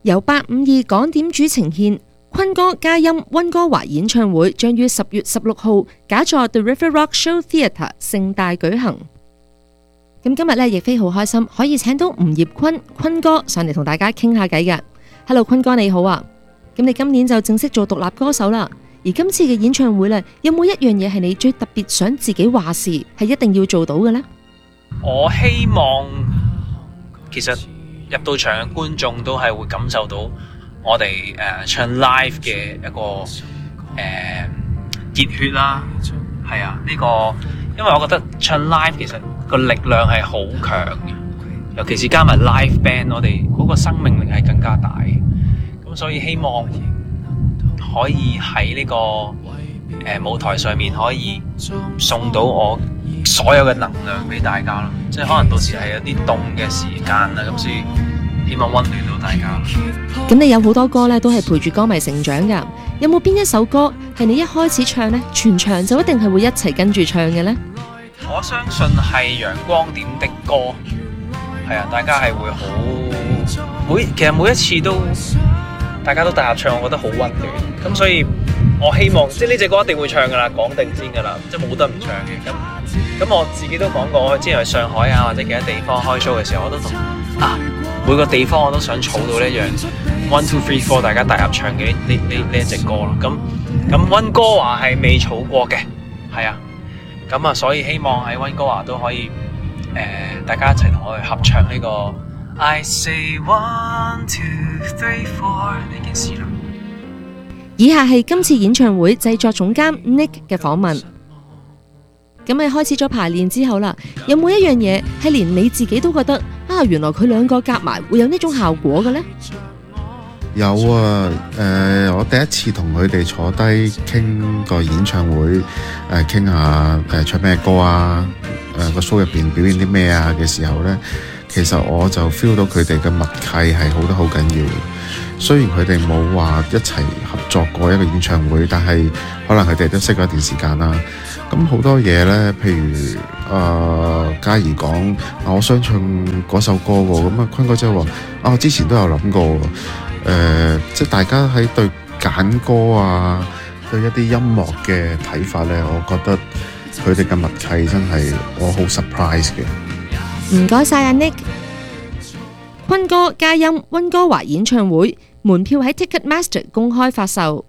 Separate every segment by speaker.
Speaker 1: 由852港點主呈獻坤哥加音溫哥華演唱會，將於10月16號假座 The River Rock Show Theatre 盛大舉行。咁今日咧，亦非好開心可以請到吳業坤哥上嚟同大家傾下偈嘅。Hello， 坤哥你好啊！咁你今年就正式做獨立歌手啦。而今次嘅演唱會咧，有冇一樣嘢係你最特別想自己話事，係一定要做到嘅呢？
Speaker 2: 我希望其實入到場嘅觀眾都係會感受到我哋唱 live 嘅一個熱血啦。係啊，呢個因為我覺得唱 live 其實個力量係好強嘅，尤其是加埋 live band， 我哋嗰個生命力係更加大。咁所以希望可以喺呢個舞台上面可以送到我所有嘅能量俾大家咯，即係可能到時係有啲凍嘅時間啦，咁所以希望溫暖到大家。
Speaker 1: 咁你有好多歌咧，都係陪住歌迷成長噶，有冇邊一首歌係你一開始唱呢，全場就一定係會一齊跟住唱嘅呢？
Speaker 2: 我相信係陽光點的歌，係啊，大家係會好其實每一次都大家都大合唱，我覺得好溫暖。咁所以我希望即係呢隻歌一定會唱噶啦，講定先噶啦，即係冇得唔唱嘅。咁我自己都講過，我之前去上海啊或者其他地方開 show 嘅時候，我都同每個地方我都想儲到呢一樣 1 2 3 4大家大合唱嘅呢一隻歌咯。咁溫哥華係未儲過嘅，係啊。咁啊，所以希望喺溫哥華都可以大家一齊同我去合唱呢個 I say 1 2 3 4呢件事啦。
Speaker 1: 以下係今次演唱會製作總監 Nick 嘅訪問。咁你開始咗排練之後啦，有冇一樣嘢係連你自己都覺得原來佢兩個夾埋會有呢種效果嘅呢？
Speaker 3: 有啊，我第一次同佢哋坐低傾個演唱會，傾下唱咩歌啊，個 show 入邊表演啲咩啊嘅時候呢，其實我就 feel 到佢哋嘅默契係好得好緊要。雖然佢哋冇話一齊合作過一個演唱會，但係可能佢哋都識咗一段時間啦。咁好多嘢呢，譬如嘉怡講我想唱嗰首歌喎，咁坤哥即係話我之前都有諗過。即係大家喺對揀歌啊，對一啲音樂嘅睇法呢，我覺得佢哋嘅默契真係我好 surprise 嘅。
Speaker 1: 唔該晒阿 Nick。坤哥加音溫哥華演唱會門票喺 Ticketmaster 公開發售。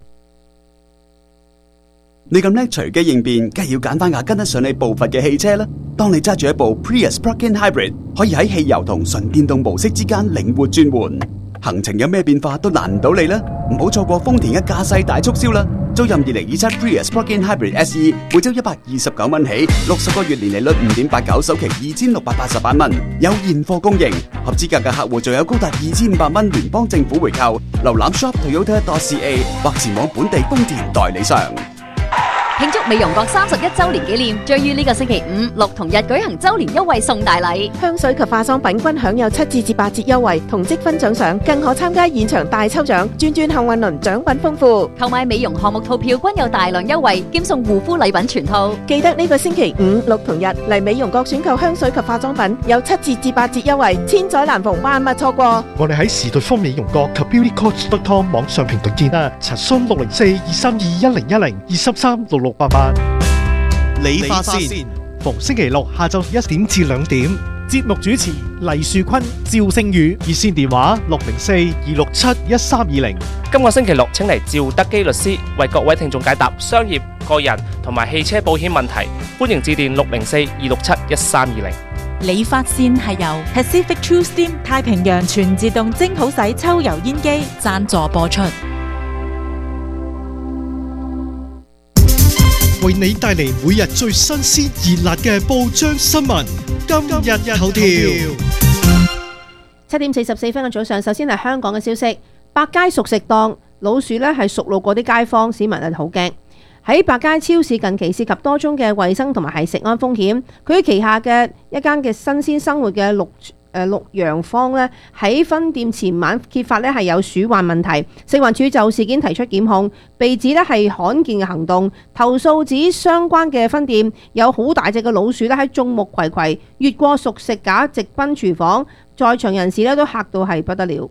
Speaker 4: 你咁叻隨機應變，梗係要揀翻架跟得上你步伐嘅汽車啦。當你揸住一部 Prius Plug-in Hybrid， 可以喺汽油同純電動模式之間靈活轉換，行程有咩變化都難唔到你啦。唔好錯過豐田嘅駕駛大促銷啦！租任2027 Prius Plug-in Hybrid SE， 每周129蚊起，60個月年利率5.89，首期2688蚊，有現貨供應。合資格嘅客戶仲有高達2500蚊聯邦政府回扣。瀏覽 shop.toyota.ca 或前往本地豐田代理商。
Speaker 5: 慶祝美容閣31週年紀念，將於呢個星期5、6同日舉行週年優惠送大禮。
Speaker 6: 香水及化妝品均享有7至8折優惠同積分獎賞，更可參加現場大抽獎，轉幸運輪獎品豐富。
Speaker 5: 購買美容項目套票均有大量優惠，兼送護膚禮品全套。
Speaker 6: 記得呢個星期5、6同日嚟美容閣選購香水及化妝品，有7折至8折優惠，千載難逢，萬勿錯過。
Speaker 7: 我哋喺時代豐美容閣及 beautycoach.com 網上平台見啦，查詢604-232-1010 233-6688。
Speaker 8: 理髮線，
Speaker 7: 逢星期六下晝1點至2點。
Speaker 8: 節目主持黎樹坤、趙星宇，
Speaker 7: 熱線電話604-267-1320。
Speaker 9: 今個星期六請嚟趙德基律師為各位聽眾解答商業、個人同埋汽車保險問題，歡迎致電604-267-1320。
Speaker 10: 理髮線係由 Pacific True Steam 太平洋全自動蒸好洗抽油煙機贊助播出。
Speaker 8: 為你帶嚟每日最新鮮熱辣嘅報章新聞。今日頭條
Speaker 6: 7點44分嘅早上，首先係香港嘅消息。百佳熟食檔老鼠呢係熟路過啲街坊，市民係好驚。喺百佳超市近期涉及多宗嘅衛生同埋係食安風險。佢旗下嘅一間嘅新鮮生活嘅綠洋坊呢，喺分店前晚揭發呢係有鼠患問題，食環署就事件提出檢控，被指呢係罕見嘅行動，投訴指相關嘅分店有好大隻嘅老鼠呢喺眾目睽睽越過熟食架直奔廚房，在場人士呢都嚇到係不得了。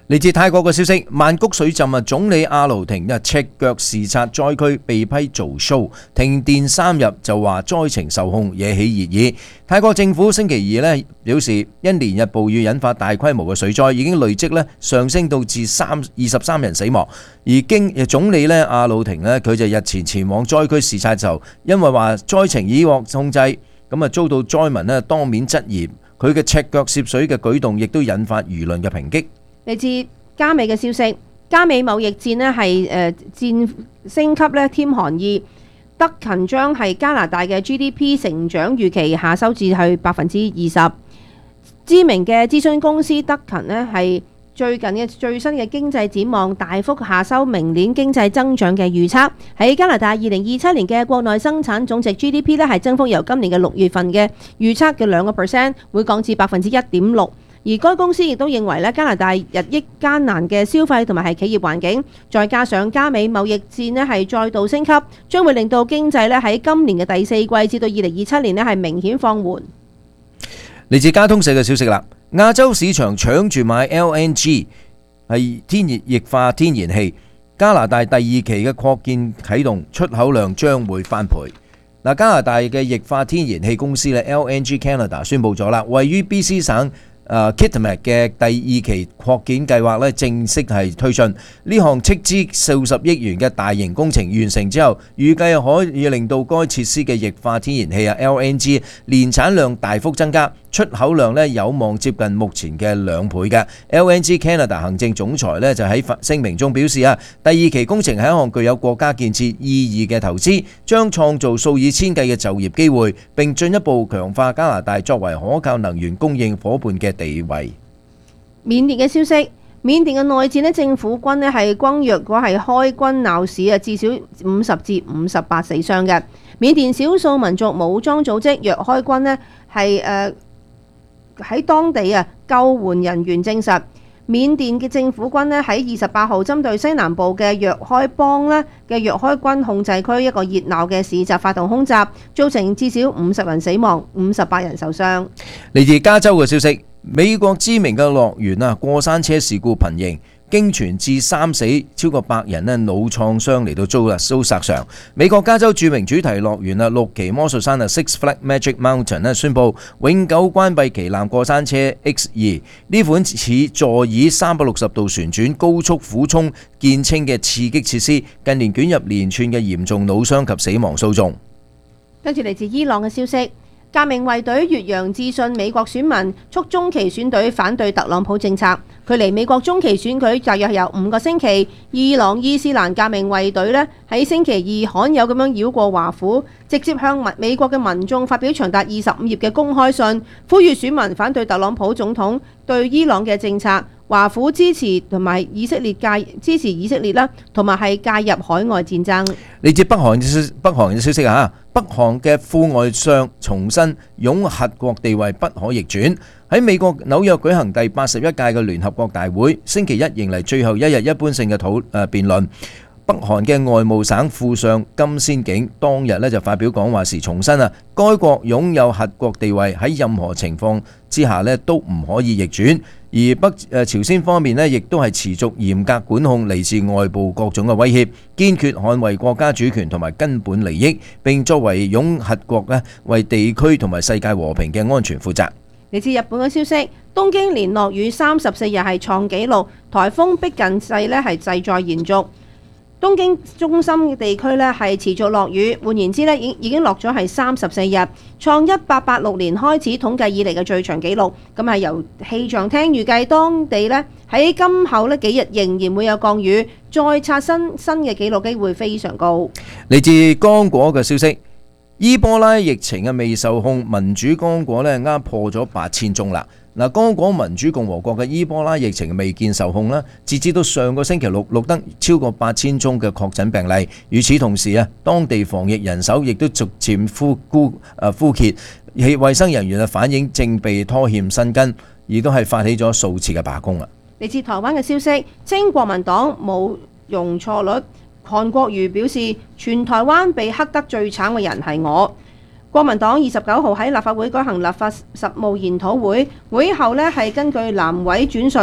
Speaker 11: 嚟自泰國嘅消息，曼谷水浸總理阿努廷赤腳視察災區，被批做 show， 停電3日就話災情受控，惹起熱議。泰國政府星期二表示，因連日暴雨引發大規模嘅水災，已經累積上升到至23人死亡。而總理阿努廷佢就日前前往災區視察就因為話災情已獲控制，咁遭到災民當面質疑佢嘅赤腳涉水嘅舉動，亦都引發輿論嘅抨擊。
Speaker 6: 嚟自加美嘅消息，加美貿易戰係戰升級添寒意，德勤將係加拿大嘅 GDP 成長預期下修至去20%。知名嘅諮詢公司德勤係最新嘅經濟展望大幅下修明年經濟增長嘅預測。喺加拿大2027年嘅國內生產總值 GDP 係增幅由今年嘅6月份嘅預測嘅2%會降至1.6%。而該公司亦都認為加拿大日益艱難嘅消費同埋係企業環境，再加上加美貿易戰係再度升級，將會令到經濟喺今年嘅第4季至到2027年係明顯放緩。
Speaker 11: 嚟自加通社嘅消息啦，亞洲市場搶住買 LNG 係天然液化天然氣，加拿大第2期嘅擴建啟動，出口量將會翻倍。加拿大嘅液化天然氣公司LNG Canada 宣布咗啦，位於 BC 省Kitimat 嘅第2期擴建計劃正式係推進。呢項斥資數十億元嘅大型工程完成之後，預計可以令到該設施嘅液化天然氣LNG 年產量大幅增加，出口量有望接近目前嘅2倍嘅。LNG Canada 行政總裁就喺聲明中表示第2期工程係一項具有國家建設意義嘅投資，將創造數以千計嘅就業機會，並進一步強化加拿大作為可靠能源供應夥伴嘅地位。
Speaker 6: 緬甸嘅消息，緬甸嘅內戰政府軍係轟若果係開軍鬧市至少50至58死傷嘅。緬甸少數民族武裝組織若開軍係喺當地救援人員證實，緬甸嘅政府軍喺28號針對西南部嘅若開邦嘅若開軍控制區一個熱鬧嘅市集發動空襲，造成至少50人死亡，58人受傷。
Speaker 11: 嚟自加州嘅消息，美國知名嘅樂園過山車事故頻仍，經傳致3死，超過100人腦創傷嚟到遭殺傷。美國加州著名主題樂園6旗魔術山 Six Flags Magic Mountain 宣布永久關閉旗艦過山車 X2， 呢款似座椅360度旋轉、高速俯衝見稱嘅刺激設施，近年捲入連串嘅嚴重腦傷及死亡訴訟。
Speaker 6: 跟住嚟自伊朗嘅消息，革命衛隊越洋致信美國選民，促中期選舉反對特朗普政策。距離美國中期選舉大約有5個星期，伊朗伊斯蘭革命衛隊喺星期二罕有咁樣繞過華府，直接向美國嘅民眾發表長達25頁嘅公開信，呼籲選民反對特朗普總統對伊朗嘅政策。華府支持同埋以色列支持以色列啦，同埋係介入海外戰爭。嚟自北韓嘅消息北韓嘅副外相重申擁核國地位不可逆轉。喺美國紐約舉行第81屆嘅聯合國大會，星期一迎嚟最後一日一般性嘅辯論。北韓嘅外務省副相金先景當日就發表講話時重申該國擁有核國地位，喺任何情況之下都唔可以逆轉。而朝鮮方面亦都係持續嚴格管控嚟自外部各種嘅威脅，堅決捍衛國家主權同埋根本利益，並作為擁核國為地區同埋世界和平嘅安全負責。嚟自日本嘅消息，東京連落雨34日係創紀錄，颱風逼近勢係勢在延續。東京中心嘅地區係持續落雨，換言之已經落咗係34日，創1886年開始統計以嚟嘅最長紀錄。咁係由氣象廳預計當地喺今後幾日仍然會有降雨，再刷新嘅紀錄機會非常高。嚟自剛果嘅消息，伊波拉疫情未受控，民主剛果啱破咗8000宗啦。剛果民主共和國嘅伊波拉疫情未見受控啦，截至到上個星期六錄得超過8000宗嘅確診病例。與此同時當地防疫人手亦都逐漸枯竭，衛生人員反映正被拖欠薪金，亦都係發起咗數次嘅罷工啦。嚟自台灣嘅消息，稱國民黨冇容錯率，韓國瑜表示全台灣被黑得最慘嘅人係我。國民黨29號喺立法會舉行立法實務研討會，會後係根據藍委轉述，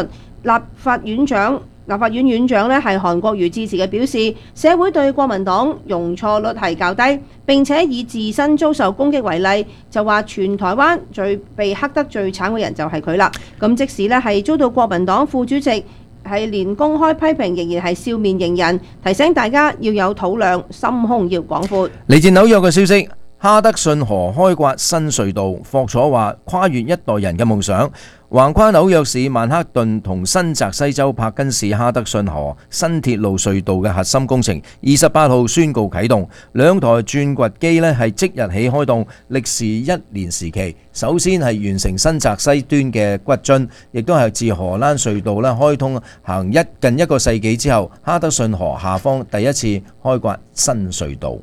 Speaker 6: 立法院院長咧係韓國瑜致辭嘅表示，社會對國民黨容錯率係較低，並且以自身遭受攻擊為例，就話全台灣被黑得最慘嘅人就係佢啦。咁即使咧係遭到國民黨副主席係連公開批評，仍然係笑面迎人，提醒大家要有肚量，心胸要廣闊。
Speaker 11: 嚟自紐約嘅消息，哈德遜河開掘新隧道，霍楚話跨越一代人嘅夢想。橫跨紐約市曼克頓同新澤西州柏根市哈德遜河新鐵路隧道嘅核心工程28號宣告啟動，兩台鑽掘機呢係即日起開動，歷時1年時期。首先係完成新澤西端嘅掘進，亦都係自荷蘭隧道呢開通行近一個世紀之後，哈德遜河下方第一次開掘新隧道。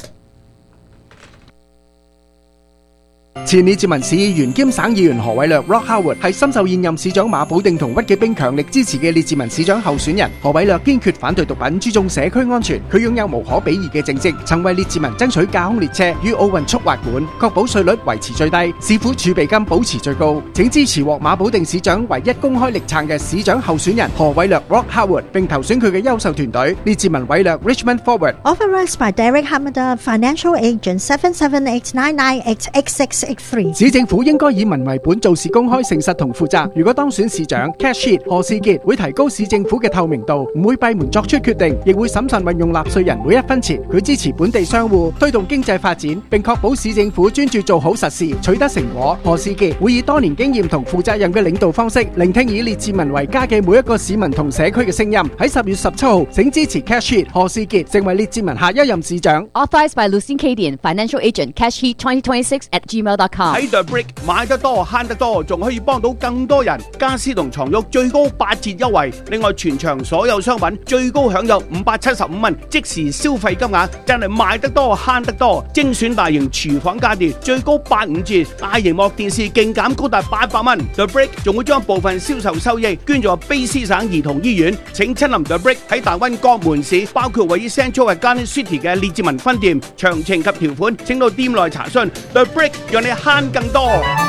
Speaker 12: 前列治文市議員兼省議員何偉略 Rock Howard 係深受現任市長馬保定同屈紀冰強力支持嘅列治文市長候選人。何偉略堅決反對毒品，注重社區安全。佢擁有無可比擬嘅政績，曾為列治文爭取架空列車與奧運速滑館，確保稅率維持最低，市府儲備金保持最高。請支持獲馬保定市長唯一公開力撐嘅市長候選人何偉略 Rock Howard， 並投選佢嘅優秀團隊列治文偉略 Richmond Forward。
Speaker 13: Authorized by Derek Hamada, Financial Agent 77899886683。
Speaker 12: 市政府應該以民為本，做事公開誠實同負責。如果當選市長 Cash Sheet 何士傑會提高市政府嘅透明度，唔會閉門作出決定，亦會審慎運用納稅人每一分錢。佢支持本地商戶推動經濟發展，並確保市政府專注做好實事，取得成果。何士傑會以多年經驗同負責任嘅領導方式，聆聽以列治文為家嘅每一個市民同社區嘅聲音。喺10月17號，請支持 Cash Sheet 何士傑成為列治文下一任市長。
Speaker 5: Authorized by Lucien Cadian, Financial Agent, Cash Heat 2026@gmail.com。
Speaker 4: 喺 The Brick 買得多慳得多，仲可以幫到更多人。家私同床褥最高8折優惠，另外全場所有商品最高享有575蚊即時消費金額，真係買得多慳得多。精選大型廚房家電最高85折，大螢幕電視勁減高達800蚊。The Brick 仲會將部分銷售收益捐助卑詩省兒童醫院。請親臨 The Brick 喺大溫各門市，包括位於 Central Garden City 嘅列治文分店。詳情及條款請到店內查詢。The Brick 讓你慳更多。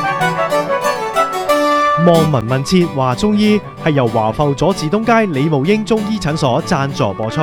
Speaker 7: 望聞問切話中醫係由華埠佐治東街李慕英中醫診所贊助播出。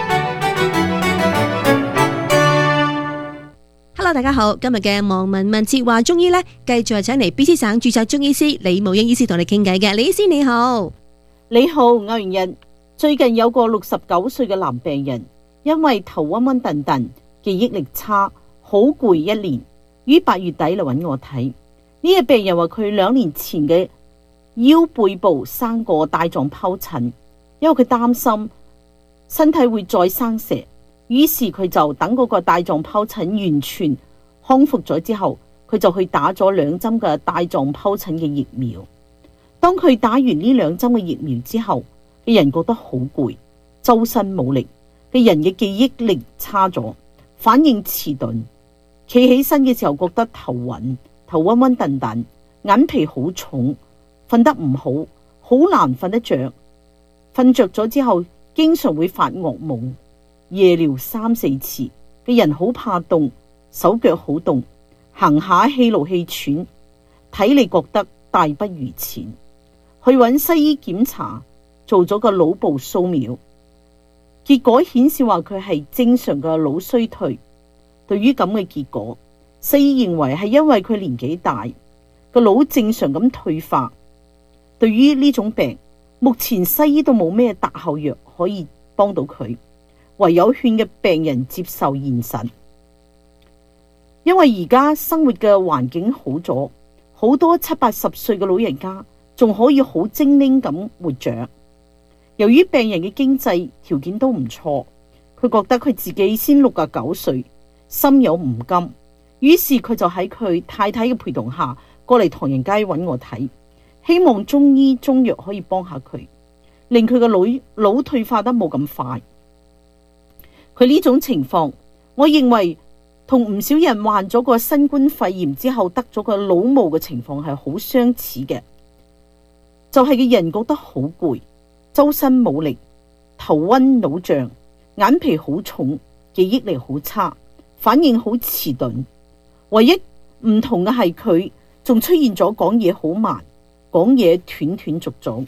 Speaker 6: Hello， 大家好，今日嘅望聞問切話中醫呢，繼續係請嚟 BC 省註冊中醫師李慕英醫師同你傾偈嘅。李醫師你好。
Speaker 14: 你好，歐陽人。最近有個69歲嘅男病人，因為頭暈暈頓頓、記憶力差、好攰一年，於8月底嚟揾我睇。呢個病人話佢2年前嘅腰背部生過帶狀疱疹，因為佢擔心身體會再生蛇，於是佢就等嗰個帶狀疱疹完全康復咗之後，佢就去打咗2針嘅帶狀疱疹嘅疫苗。當佢打完呢2針嘅疫苗之後，嘅人覺得好攰，周身冇力，嘅人嘅記憶力差咗，反應遲鈍，企起身嘅時候覺得頭暈暈頓頓，眼皮好重，瞓得唔好，好難瞓得着，瞓着咗之後經常會發噩夢，夜尿3、4次，嘅人好怕凍，手腳好凍，行下氣勞氣喘，睇嚟覺得大不如前。去揾西醫檢查，做咗個腦部掃描，結果顯示話佢係正常嘅腦衰退。對於咁嘅結果，西醫認為係因為佢年紀大，個腦正常咁退化。對於呢種病，目前西醫都冇咩特效藥可以幫到佢，唯有勸嘅病人接受現實。因為而家生活嘅環境好咗，好多70、80歲嘅老人家仲可以好精靈咁活着。由於病人嘅經濟條件都唔錯，佢覺得佢自己先69歲，心有唔甘。於是佢就喺佢太太嘅陪同下過嚟唐人街揾我睇，希望中醫中藥可以幫下佢，令佢個腦退化得冇咁快。佢呢種情況，我認為同唔少人患咗個新冠肺炎之後得咗個腦霧嘅情況係好相似嘅，就係嘅人覺得好攰，周身冇力，頭暈腦脹，眼皮好重，記憶力好差，反應好遲鈍。唯一唔同嘅係佢仲出現咗講嘢好慢，講嘢斷斷續續，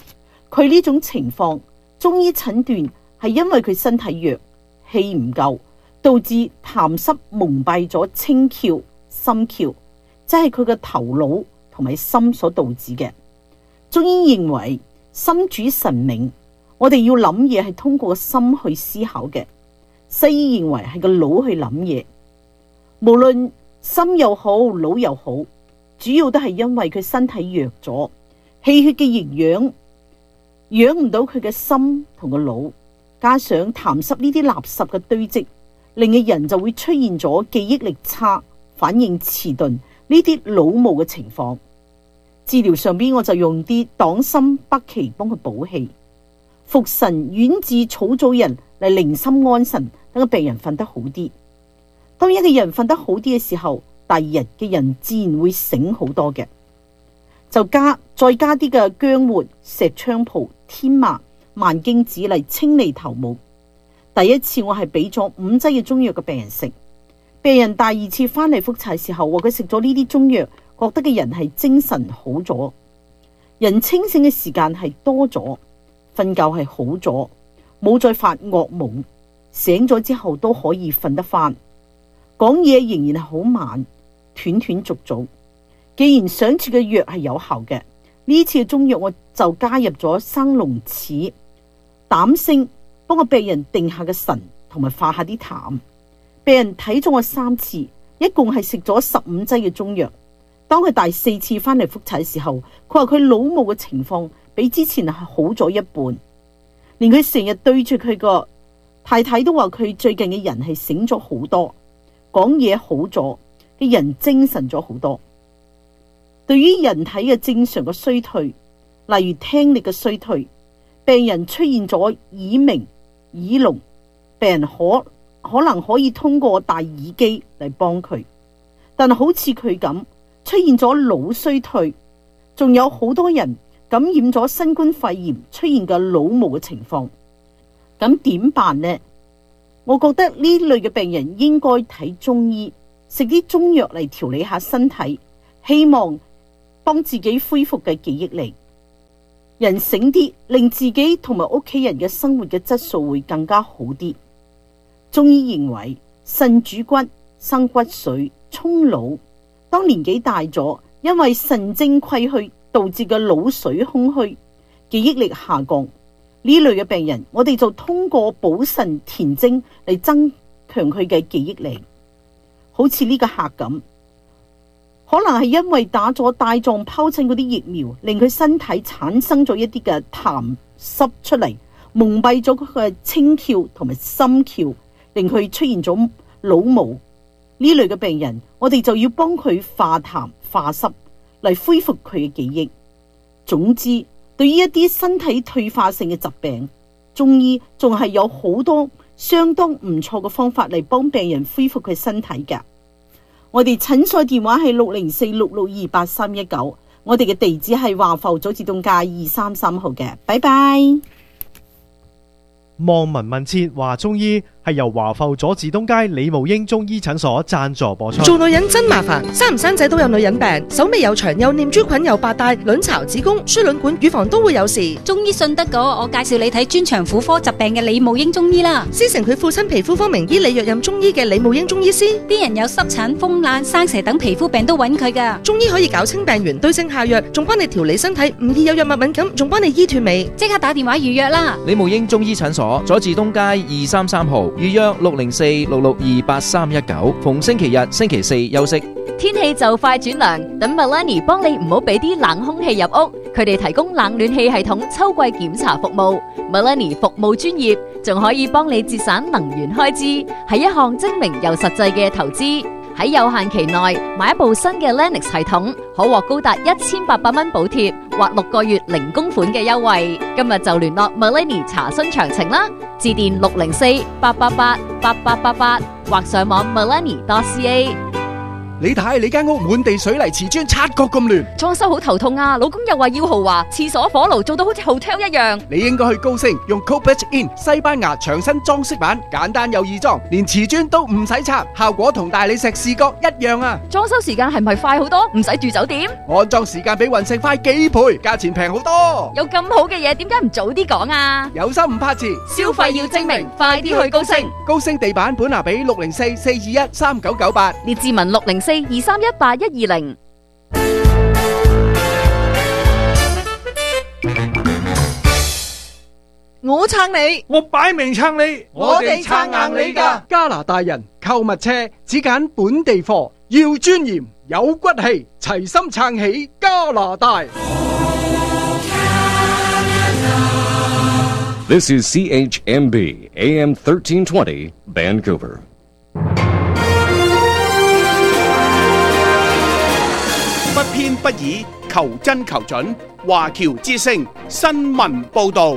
Speaker 14: 佢呢種情況，中醫診斷係因為佢身體弱，氣唔夠，導致痰濕蒙蔽咗清竅、心竅，即係佢嘅頭腦同埋心所導致嘅。中醫認為心主神明，我哋要諗嘢係通過心去思考嘅。西醫認為係個腦去諗嘢，無論心又好，腦又好，主要都係因為佢身體弱咗，氣血嘅營養唔到佢嘅心同個腦，加上痰濕呢啲垃圾嘅堆積，令嘅人就會出現咗記憶力差、反應遲鈍呢啲腦霧嘅情況。治療上邊我就用啲黨參北芪幫佢補氣，茯神丸至草棗仁嚟寧心安神，等個病人瞓得好啲。當一個人瞓得好啲嘅時候，第二日嘅人自然會醒好多嘅。就再加啲嘅薑末、石菖蒲、天麻、萬荊子嚟清理頭霧。第一次我係俾咗5劑嘅中藥嘅病人食，病人第二次翻嚟復查嘅時候，話佢食咗呢啲中藥，覺得嘅人係精神好咗，人清醒嘅時間係多咗，瞓覺係好咗，冇再發噩夢，醒咗之後都可以瞓得翻，講嘢仍然係好慢，斷斷續續。既然上次嘅藥係有效嘅，呢次嘅中藥我就加入咗生龍齒、膽星，幫個病人定下嘅神同埋化下啲痰。病人睇咗我3次，一共係食咗15劑嘅中藥。當佢第4次翻嚟復查嘅時候，佢話佢腦霧嘅情況比之前係好咗一半，連佢成日對住佢個太太都話佢最近嘅人係醒咗好多，講嘢好咗，嘅人精神咗好多。對於人體嘅正常嘅衰退，例如聽力嘅衰退，病人出現咗耳鳴、耳聾，病人可能可以通過戴耳機嚟幫佢，但係好似佢咁出現咗腦衰退，仲有好多人感染咗新冠肺炎出現嘅腦霧嘅情況，咁點辦呢？我覺得呢類嘅病人應該睇中醫，食啲中藥嚟調理下身體，希望幫自己恢復嘅記憶力，人醒啲，令自己同埋屋企人嘅生活嘅質素會更加好啲。中醫認為腎主骨，生骨髓，沖腦。當年紀大咗，因為腎精虧虛導致嘅腦髓空虛，記憶力下降，呢類嘅病人，我哋就通過補腎填精嚟增強佢嘅記憶力。好似呢個客咁，可能係因為打咗帶狀疱疹嗰啲疫苗，令佢身體產生咗一啲嘅痰濕出嚟，蒙蔽咗佢嘅清竅同埋心竅，令佢出現咗腦霧。呢類嘅病人，我哋就要幫佢化痰化濕嚟恢復佢嘅記憶。總之，對於一啲身體退化性嘅疾病，中醫仲係有好多相當唔錯嘅方法嚟幫病人恢復佢身體㗎。我哋診所電話係60466282319，我哋嘅地址係華埠早自動街233號嘅。拜拜。
Speaker 7: 望聞問切話中醫係由華埠佐治東街李慕英中醫診所贊助播出。
Speaker 1: 做女人真麻煩，生唔生仔都有女人病，手尾又長，又念珠菌，又白帶，卵巢、子宮、輸卵管、乳房都會有事。
Speaker 15: 中醫信得過，我介紹你睇專長婦科疾病嘅李慕英中醫啦。
Speaker 1: 師承佢父親皮膚科名醫李若任中醫嘅李慕英中醫師，
Speaker 15: 啲人有濕疹、風癩、生蛇等皮膚病都揾佢噶。
Speaker 1: 中醫可以搞清病源，對症下藥，仲幫你調理身體，唔易有藥物敏感，仲幫你醫斷尾。
Speaker 15: 即刻打電話預約啦！
Speaker 11: 李慕英中醫診所，佐治東街233號，預約60466282319，逢星期日、星期4休息。
Speaker 5: 天氣就快轉涼，等 Melanie 幫你唔好俾啲冷空氣入屋。佢哋提供冷暖氣系統秋季檢查服務。Melanie 服務專業，仲可以幫你節省能源開支，係一項精明又實際嘅投資。喺有限期內買一部新嘅 Lennox 系統，可獲高達1800蚊補貼或6個月零供款嘅優惠。今日就聯絡 Melanie 查詢詳情啦，致電604-888-8888或上網 melanie.ca。
Speaker 12: 你睇你間屋滿地水泥瓷磚，察覺咁亂，
Speaker 5: 裝修好頭痛啊！老公又話要豪華，廁所火爐做到好似 hotel 一樣。
Speaker 12: 你應該去高升用 Copech In 西班牙牆身裝飾板，簡單又易裝，連瓷磚都唔使拆，效果同大理石視覺一樣啊！
Speaker 5: 裝修時間係咪快好多？唔使住酒店？
Speaker 12: 安裝時間比雲石快幾倍，價錢平好多。
Speaker 5: 有咁好嘅嘢，點解唔早啲講啊？
Speaker 12: 有心唔怕遲，
Speaker 5: 消費要精明，快啲去高升。
Speaker 12: 高升地板本拿比604-421-3998，
Speaker 5: 列治文604-231-8120。
Speaker 16: 我撐你，
Speaker 17: 我擺明撐你，
Speaker 16: 我哋撐硬你㗎。
Speaker 12: 加拿大人購物車只揀本地貨，要尊嚴有骨氣，齊心撐起加拿大。
Speaker 18: This is CHMB AM 1320 Vancouver.
Speaker 19: 不偏不倚，求真求準。華僑之聲新聞報導。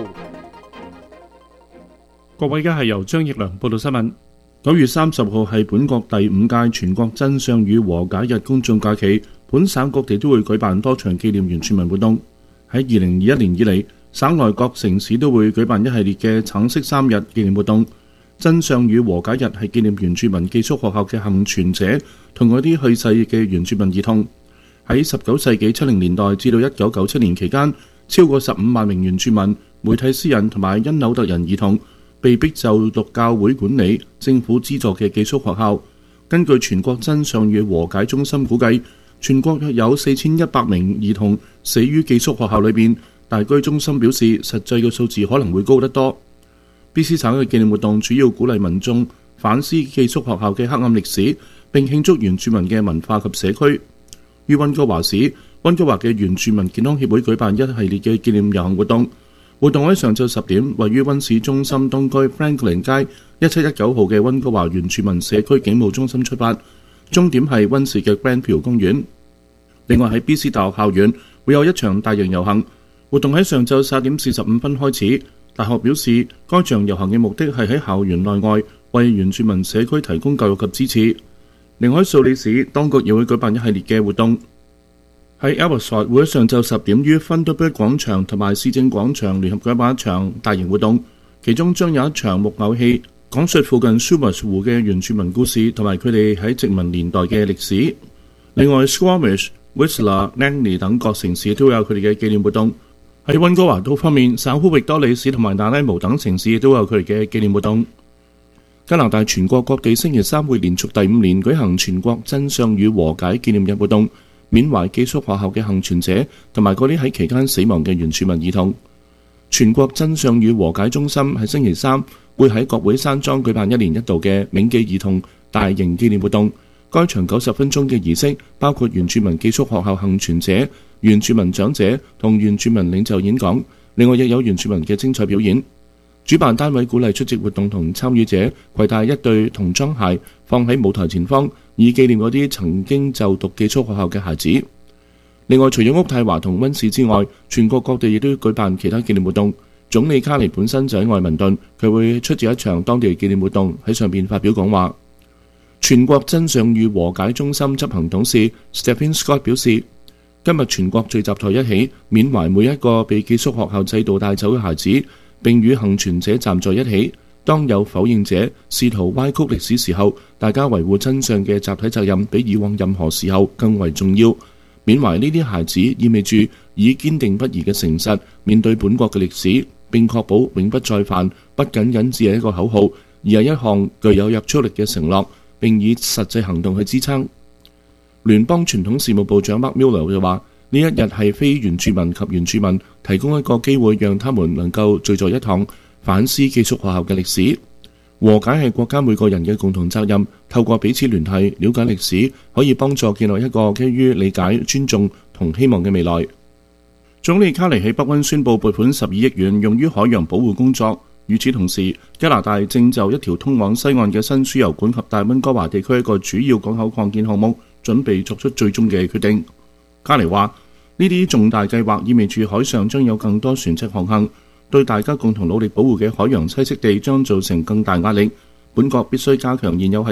Speaker 20: 各位，而家係由張奕良報道新聞。9月30號係本國第5屆全國真相與和解日公眾假期，本省各地都會舉辦多場紀念原住民活動。喺2021年以嚟，省內各城市都會舉辦一系列嘅橙色3日紀念活動。真相與和解日係紀念原住民寄宿學校嘅幸存者同嗰啲去世嘅原住民兒童。喺19世紀70年代至到1997年期間，超過15萬名原住民、梅蒂斯人同埋因紐特人兒童被逼就讀教會管理、政府資助嘅寄宿學校。根據全國真相與和解中心估計，全國約有4100名兒童死於寄宿學校裏邊。大居中心表示，實際嘅數字可能會高得多。BC 省嘅紀念活動主要鼓勵民眾反思寄宿學校嘅黑暗歷史，並慶祝原住民嘅文化及社區。於溫哥華市，溫哥華嘅原住民健康協會舉辦一系列嘅紀念遊行活動。活動喺上晝10點，位於溫市中心東區 Franklin 街1719號嘅溫哥華原住民社區警務中心出發，終點係溫市嘅 Granville 公園。另外喺 BC 大學校園會有一場大型遊行。活動喺上晝4點45分開始。大學表示，該場遊行嘅目的係喺校園內外為原住民社區提供教育及支持。另外喺素里市，當局亦會舉辦一系列嘅活動。喺 Abbotsford 會喺上晝10點於 Thunderbird 廣場同埋市政廣場聯合舉辦一場大型活動，其中將有一場木偶戲，講述附近 Sumas 湖嘅原住民故事同埋佢哋喺殖民年代嘅歷史。另外 Squamish、Whistler、Langley 等各城市都有佢哋嘅紀念活動。喺溫哥華島方面，省府域多利市同埋那拉姆等城市都有佢哋嘅紀念活動。加拿大全國各地星期3會連續第5年舉行全國真相與和解紀念日活動，緬懷寄宿學校嘅幸存者同埋嗰啲喺期間死亡嘅原住民兒童。全國真相與和解中心喺星期3會喺國會山莊舉辦1年1度嘅銘記兒童大型紀念活動。該場90分鐘嘅儀式包括原住民寄宿學校幸存者、原住民長者同原住民領袖演講，另外亦有原住民嘅精彩表演。主辦單位鼓勵出席活動同參與者攜帶一對童裝鞋放喺舞台前方，以紀念嗰啲曾經就讀寄宿學校嘅孩子。另外，除咗渥太華同溫市之外，全國各地亦都舉辦其他紀念活動。總理卡尼本身就喺愛民頓，佢會出席一場當地紀念活動，喺上邊發表講話。全國真相與和解中心執行董事 Stephen Scott 表示，今日全國聚集在一起，緬懷每一個被寄宿學校制度帶走嘅孩子，並與幸存者站在一起。當有否認者試圖歪曲歷史時候，大家維護真相嘅集體責任比以往任何時候更為重要。緬懷呢啲孩子意味住以堅定不移嘅誠實面對本國嘅歷史，並確保永不再犯，不僅僅只係一個口號，而係一項具有約束力嘅承諾，並以實際行動去支撐。聯邦傳統事務部長 Mark Miller 就話：呢一日係非原住民及原住民提供一個機會，讓他們能夠聚在一堂，反思寄宿學校嘅歷史。和解係國家每個人嘅共同責任，透過彼此聯繫、了解歷史，可以幫助建立一個基於理解、尊重同希望嘅未來。總理卡尼喺北溫宣布撥款12億元用於海洋保護工作。與此同時，加拿大正就一條通往西岸嘅新輸油管及大溫哥華地區一個主要港口擴建項目，準備作出最終嘅決定。卡尼話：呢啲重大計劃意味住海上將有更多船隻航行，對大家共同努力保護嘅海洋棲息地將造成更大壓力。本國必須加強現有系統，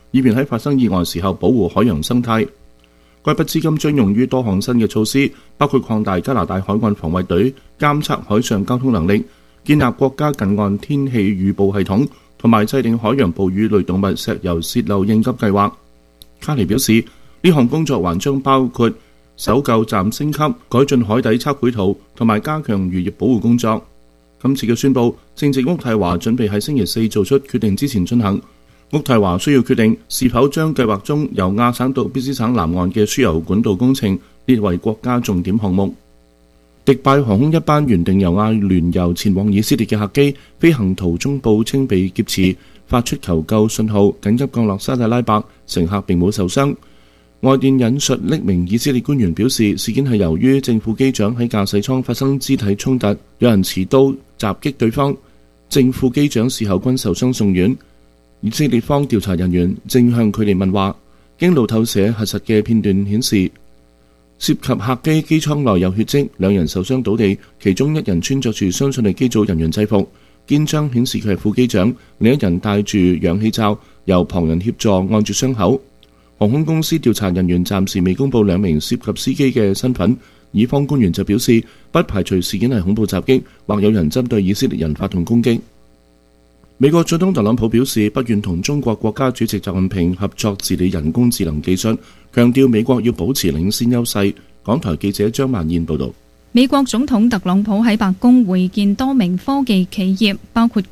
Speaker 20: 以便喺發生意外時候保護海洋生態。該筆資金將用於多項新嘅措施，包括擴大加拿大海岸防衛隊監測海上交通能力、建立國家近岸天氣預報系統，同埋制定海洋哺乳類動物石油泄漏應急計劃。卡尼表示，呢項工作還將包括搜救站升級、改進海底測繪圖同埋加強漁業保護工作。今次嘅宣佈正值渥太華準備喺星期四做出決定之前進行。渥太華需要決定是否將計劃中由亞省到卑詩省南岸嘅輸油管道工程列為國家重點項目。迪拜航空一班原定由阿聯酋前往以色列嘅客機飛行途中報稱被劫持，發出求救信號，緊急降落沙特拉伯，乘客並冇受傷。外電引述匿名以色列官員表示，事件係由於政府機長喺駕駛艙發生肢體衝突，有人持刀襲擊對方，正副機長事後均受傷送院。以色列方調查人員正向佢哋問話。經路透社核實嘅片段顯示，涉及客機機艙內有血跡，兩人受傷倒地，其中一人穿着住相信係機組人員制服，肩章顯示佢係副機長，另一人戴住氧氣罩，由旁人協助按住傷口。航空公司調查人員暫時未公布兩名涉及司機嘅身份，以方官員就表示，不排除事件係恐怖襲擊，或有人針對以色列人發動攻擊。美國總統特朗普表示，不願同中國國家主席習近平合作治理人工智能技術，強調美國要保持領先優勢。港台記者張曼燕報導。
Speaker 17: 美國總統特朗普喺白宮會見多名科技企業，包括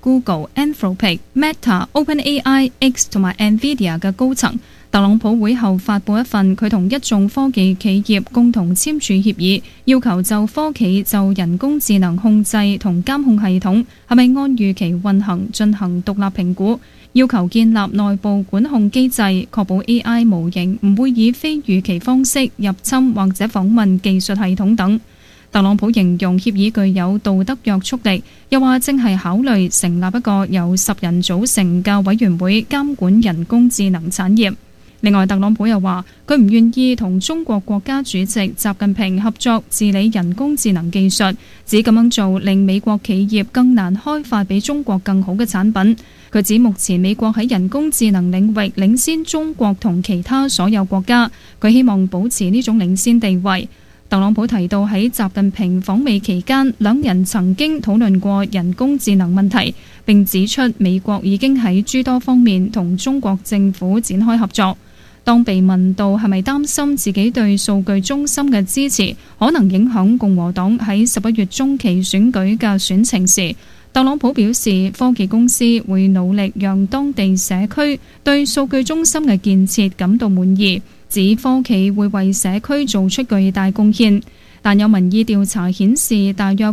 Speaker 17: Google、Anthropic、Meta、OpenAI、X 同埋 Nvidia 嘅高層。特朗普會後發布一份佢同一眾科技企業共同簽署協議，要求就科企就人工智能控制同監控系統係咪按預期運行進行獨立評估，要求建立內部管控機制，確保 AI 模型唔會以非預期方式入侵或者訪問技術系統等。特朗普形容協議具有道德約束力，又話正係考慮成立一個由10人組成嘅委員會監管人工智能產業。另外，特朗普又話佢唔願意同中國國家主席習近平合作治理人工智能技術，指咁樣做令美國企業更難開發比中國更好嘅產品。佢指目前美國喺人工智能領域領先中國同其他所有國家，佢希望保持呢種領先地位。特朗普提到喺習近平訪美期間，兩人曾經討論過人工智能問題，並指出美國已經喺諸多方面同中國政府展開合作。當被問到係咪擔心自己對數據中心嘅支持可能影響共和黨喺11月中期選舉嘅選情時，特朗普表示科技公司會努力讓當地社區對數據中心嘅建設感到滿意，指科企會為社區做出巨大貢獻。但有民意調查顯示，大約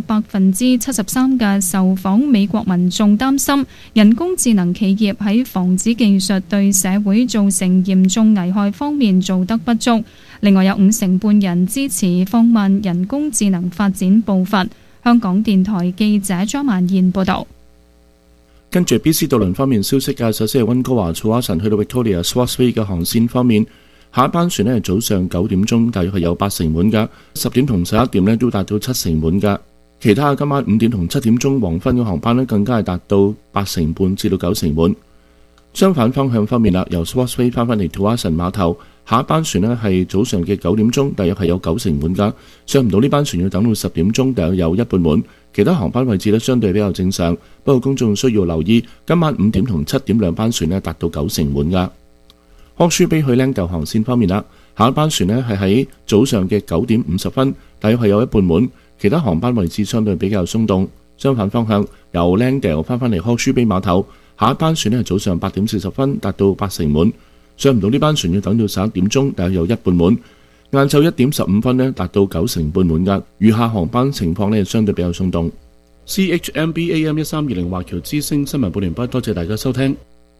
Speaker 17: 73%嘅受訪美國民眾擔心人工智能企業喺防止技術對社會造成嚴重危害方面做得不足。另外有50%半人支持放慢人工智能發展步伐。香港電台記者張曼燕報導。
Speaker 20: 跟住 BC 渡輪方面消息嘅，首先係溫哥華曹亞臣去到 Victoria Swartz Bay 嘅航線方面。下一班船呢係早上9點鐘，大約係有8成滿㗎。10點同11點呢都達到7成滿㗎。其他今晚5點同7點鐘黃昏嘅航班呢更加係達到8成半至到9成滿。相反方向方面啦，由 Swartz Bay 翻返嚟曹亞臣碼頭，下一班船呢係早上嘅9點鐘，大約係有9成滿㗎。上唔到呢班船要等到10點鐘，大約有一半滿。其他航班位置呢相對比較正常，不過公眾需要留意今晚5點同7點兩班船呢達到9成滿㗎。康舒比去靚舊航線方面啦，下一班船呢係喺早上嘅9點50分，大約係有一半滿，其他航班位置相對比較鬆動。相反方向，由靚舊翻返嚟康舒比碼頭，下一班船呢係早上8點40分，達到8成滿。上唔到呢班船要等到11點鐘，大約有一半滿。晏晝1點15分呢達到9成半滿額，餘下航班情況呢相對比較鬆動。CHMB AM 1320華僑之聲新聞報完畢，多謝大家收聽。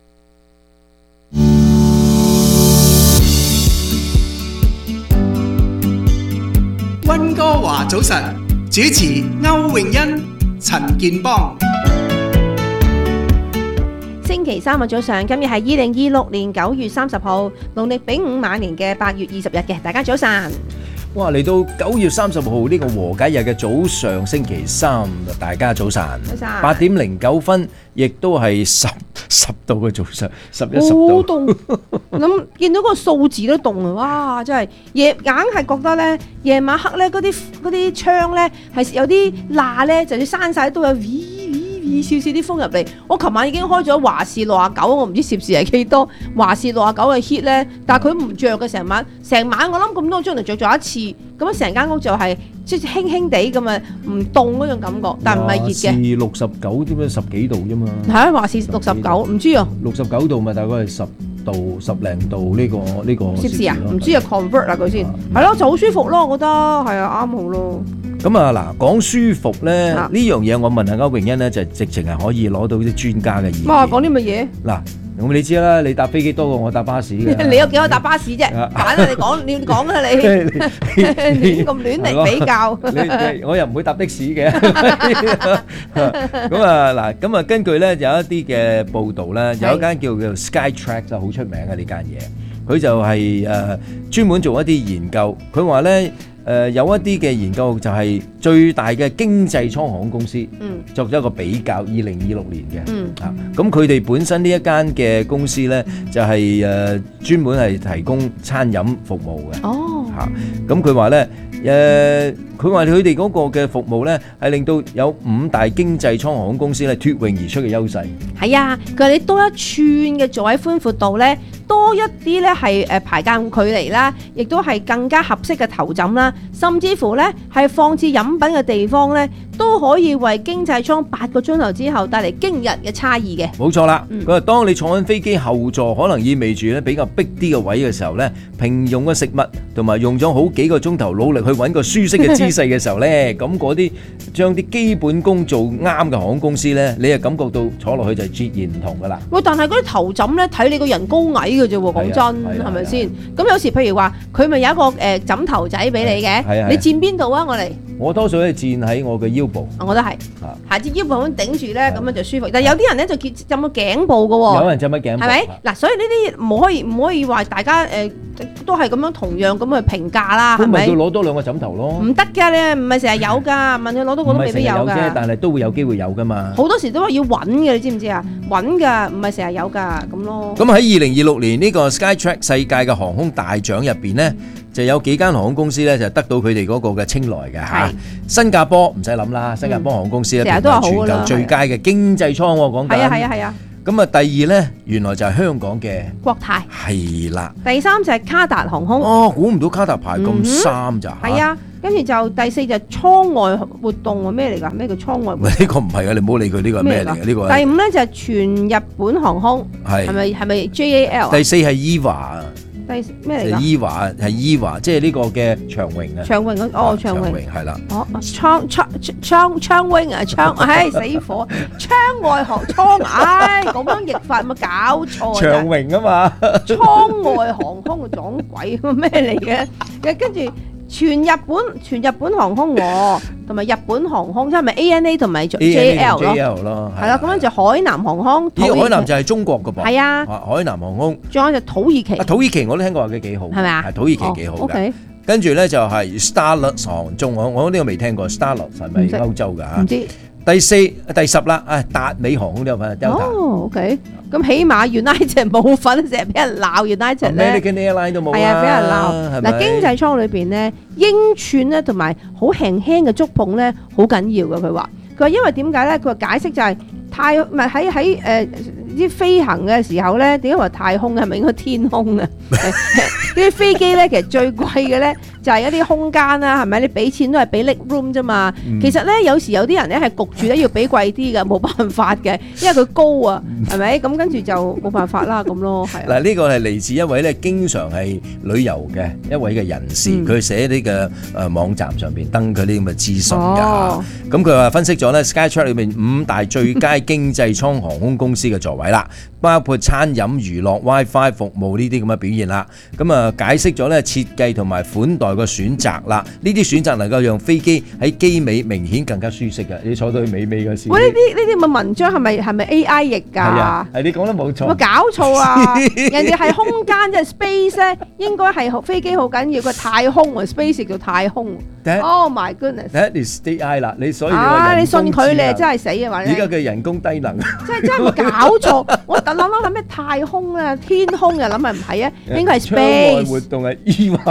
Speaker 19: 溫哥華早晨，主持歐詠欣、陳健邦。
Speaker 6: 星期三嘅早上，今日係2026年9月30號，農曆丙午晚年嘅8月20日嘅，大家早晨。
Speaker 11: 哇！嚟到9月30號呢個和解日嘅早上，星期三，大家早晨。早晨。8點09分，亦都係 10度嘅早上，11、10度。
Speaker 6: 好凍，諗見到個數字都凍啊！哇，真係硬係覺得咧，夜晚黑咧嗰啲窗咧係有啲罅咧，就算閂晒都有少少啲風入嚟。我琴晚已經開咗華氏69，我唔知攝氏係幾多，華氏69嘅 heat 咧，但係佢唔着嘅成晚，我諗咁多個鐘頭着咗一次，咁樣成間屋就係即係輕輕地咁啊，唔凍嗰種感覺，但唔係熱嘅。
Speaker 11: 華氏69點樣10幾度啫嘛？
Speaker 6: 係啊，華氏69，唔知啊。
Speaker 11: 69度咪大概係10度10零度呢個
Speaker 6: 攝氏啊？唔知啊 convert 啦佢先，係咯就好舒服咯，我覺得係啊啱好咯。
Speaker 11: 咁啊嗱，講舒服咧呢樣嘢，我問下歐詠欣咧，就直情係可以攞到啲專家嘅意見。
Speaker 6: 哇，講啲乜嘢？
Speaker 11: 嗱，咁你知啦，你搭飛機多過我搭巴士嘅。
Speaker 6: 你有幾可搭巴士啫？反正你講啦你，亂咁亂嚟比較。
Speaker 11: 我又唔會搭的士嘅。咁啊嗱，咁啊根據咧有一啲嘅報道咧，有一間叫 Skytrax 就好出名嘅呢間嘢，佢就係專門做一啲研究。佢話咧。有一啲嘅研究就係最大嘅經濟艙航空公司，作咗一個比較2026年嘅，咁佢哋本身呢一間嘅公司呢，就係專門係提供餐飲服務嘅，咁佢話呢，佢話佢哋嗰個嘅服務呢，係令到有5大經濟艙航空公司咧脫穎而出嘅優勢。係啊，佢話你多一寸嘅座位寬闊度呢，多一啲呢係排間距離啦，亦都係更加合適嘅頭枕啦。甚至乎咧，係放置飲品嘅地方咧，都可以為經濟艙8個鐘頭之後帶嚟驚人嘅差異嘅。冇錯啦，佢話當你坐緊飛機後座，可能意味住咧比較逼啲嘅位嘅時候咧，平庸嘅食物同埋用咗好幾個鐘頭努力去揾個舒適嘅姿勢嘅時候咧，咁嗰啲將啲基本功做啱嘅航空公司咧，你就感覺到坐落去就截然唔同噶啦。喂，但係嗰啲頭枕咧，睇你個人高矮嘅啫喎，講真係咪先？咁有時譬如話，佢咪有一個枕頭仔俾你嘅。你佔邊度啊？我嚟，我多數都係佔喺我嘅腰部。我都係，下至腰部咁頂住咧，咁樣就舒服。但係有啲人咧就浸個頸部嘅喎。有人浸乜頸部？係咪？嗱，所以呢啲唔可以話大家都係咁樣同樣咁去評價啦，係咪？佢攞多2個枕頭咯。唔得㗎，你唔係成日有㗎，問佢攞多個都未必有㗎。唔係成日有啫，但係都會有機會有㗎嘛。好多時都話要揾嘅，你知唔知啊？揾㗎，唔係成日有㗎咁咯。咁喺2026年呢個 Skytrax 世界嘅航空大獎入邊咧，就有幾間航空公司咧就得到佢哋嗰個嘅青睞嘅嚇。新加坡唔使諗啦，新加坡航空公司咧係全球最佳嘅經濟艙喎，講緊。係啊。咁啊，第2咧原來就係香港嘅國泰。係啦。第3就係卡達航空。哦，估唔到卡達排咁3咋。係啊，跟住就第4就係艙外活動喎，咩嚟㗎？咩叫艙外活動？呢個唔係啊，你唔好理佢，呢個係咩嚟嘅？呢個。第5咧就係全日本航空。係咪 JAL？第4係 EVA。咩嚟㗎？EVA 即係呢個嘅長榮啊！長榮長榮係啦。長榮啊，唉死火！窗外航艙，唉咁樣譯法有冇搞錯？長榮啊嘛！艙外航空嘅撞鬼咩嚟嘅？跟住全日本航空同埋日本航空，即係咪 ANA 同埋 JL 咯？係啦，咁樣就海南航空。海南就係中國㗎噃。係啊，海南航空。仲有就土耳其。土耳其我都聽過話佢幾好。係咪啊？土耳其幾好嘅。跟住咧就係 Starlux 航中，我呢個未聽過。Starlux 係咪歐洲㗎？唔知。第10啦，達美航空都有份。哦 ，OK。咁起碼 United 冇份，成日俾人鬧 United 咧。American Airline 都冇。係啊，俾人鬧。嗱，經濟艙裏邊咧，英寸咧同埋好輕輕嘅觸碰咧，好緊要嘅。佢話因為點解咧？佢話解釋就係喺啲飛行嘅時候咧，點解話太空係咪應該天空啊？啲飛機咧，其實最貴嘅咧就係一啲空間啦，係咪？你俾錢都係俾 leg room 啫嘛。其實咧，有時有啲人咧係焗住咧要俾貴啲嘅，冇辦法嘅，因為佢高啊，係咪？咁跟住就冇辦法啦，咁咯，係。嗱，呢個係嚟自一位咧經常係旅遊嘅一位嘅人士，佢寫啲嘅網站上邊登佢啲咁嘅資訊㗎。咁佢話分析咗咧 Skytrax 裏面5大最佳經濟艙航空公司嘅座位啦，包括餐飲、娛樂、WiFi 服務呢啲咁嘅表現啦。咁啊解釋咗咧設計同埋款待外個選擇啦。呢啲選擇能夠讓飛機喺機尾明顯更加舒適嘅。你坐到去尾嗰時，
Speaker 6: 喂，呢啲咁嘅文章係咪 AI 譯㗎？
Speaker 11: 係啊，係你講得冇錯。
Speaker 6: 我搞錯啊！人哋係空間即係 space 咧，應該係飛機好緊要嘅太空啊 ，space 叫太空。Oh my goodness！
Speaker 11: That is AI 啦，你所以
Speaker 6: 你信佢你真係死啊！話
Speaker 11: 而家嘅人工低能，
Speaker 6: 真係冇搞錯。我諗咩太空啊、天空啊，諗係唔係啊？應該係 space。
Speaker 11: 窗外活動係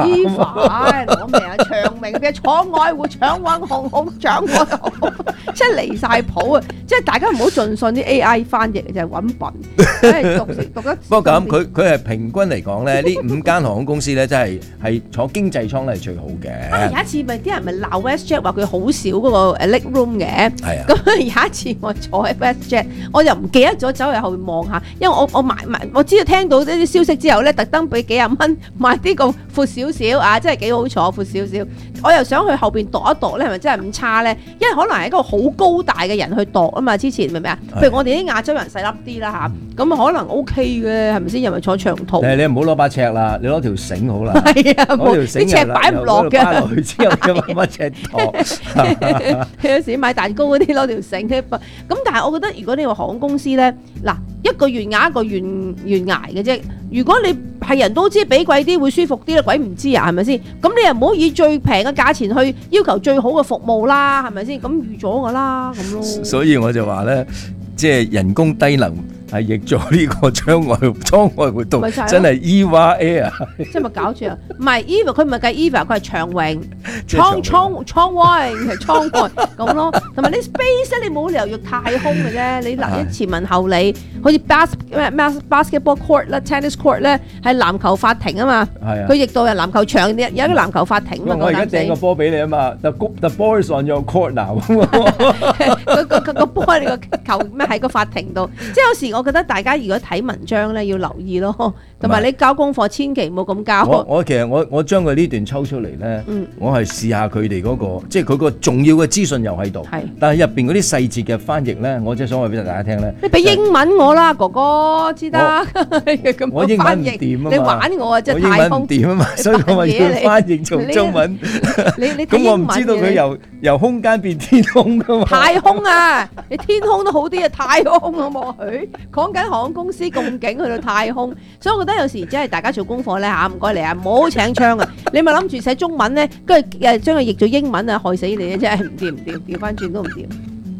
Speaker 11: EVA，
Speaker 6: 攞命啊！長明嘅闖外活、搶運紅紅、搶我紅，即係離晒譜啊！即係大家唔好盡信啲 AI 翻譯，就係揾笨。讀得。
Speaker 11: 不過咁佢係平均嚟講咧，呢5間航空公司咧，真係坐經濟艙咧係最好嘅。
Speaker 6: 有一次咪啲人咪鬧 WestJet 話佢好少嗰個leg room 嘅。係啊。咁有一次我坐喺 WestJet，我又唔記得咗走去後面望下，因為我知道聽到呢啲消息之後咧，特登俾幾廿蚊買啲個闊少少啊，真係幾好坐，闊少少。我又想去後邊度一度咧，係咪真係咁差咧？因為可能係一個好高大嘅人去度啊嘛，之前明唔明啊？譬如我哋啲亞洲人細粒啲啦嚇，咁可能 OK 嘅，係咪先？又咪坐長途。
Speaker 11: 你唔好攞把尺啦，你攞條繩好啦。
Speaker 6: 係啊，
Speaker 11: 啲
Speaker 6: 尺擺唔落嘅。
Speaker 11: 擺落去之後就攞把尺度。
Speaker 6: 有時買蛋糕嗰啲攞條繩咧，咁但係我覺得如果你話航空公司咧，嗱一個懸崖一個懸崖嘅啫。如果你係人都知俾貴啲會舒服啲啦，鬼唔知啊，係咪先？咁你又唔好以最平嘅價錢去要求最好嘅服務啦，係咪先？咁預咗㗎啦，咁咯。
Speaker 11: 所以我就話咧，即係人工低能係譯咗呢個艙外活動，真係 EVA Air。
Speaker 6: 即係咪搞住啊？唔係 EVA， 佢唔係計 EVA， 佢係長榮艙外係艙外咁咯。同埋你 space 咧，你冇理由要太空嘅啫。你嗱前文後理，好似 basketball court 啦、tennis court 咧，係籃球法庭啊嘛。係啊。佢譯到係籃球場，有一個籃球法庭啊嘛。
Speaker 11: 我而家掟個波俾你啊嘛。The ball is on your court now。
Speaker 6: 個波喺你個球咩喺個法庭度，即係有時我覺得大家如果睇文章咧要留意咯，同埋你交功課千祈唔好咁交。
Speaker 11: 其實我將佢呢段抽出嚟咧，我係試下佢哋嗰個，即係佢個重要嘅資訊又喺度，但係入邊嗰啲細節嘅翻譯咧，我即係想話俾大家聽咧。
Speaker 6: 你俾英文我啦，哥哥知得。
Speaker 11: 我英文唔掂啊嘛，
Speaker 6: 你玩我啊，即係太空
Speaker 11: 唔掂啊嘛，所以我咪要翻譯做中文。咁我唔知道佢由空間變天空噶嘛？
Speaker 6: 太空啊，你天空都好啲啊，太空好冇佢。講緊航空公司咁勁去到太空，所以我覺得有時真係大家做功課咧嚇，唔該你啊，唔好請槍啊！你咪諗住寫中文咧，跟住將佢譯做英文啊，害死你啊！真係唔掂，調翻轉都唔掂。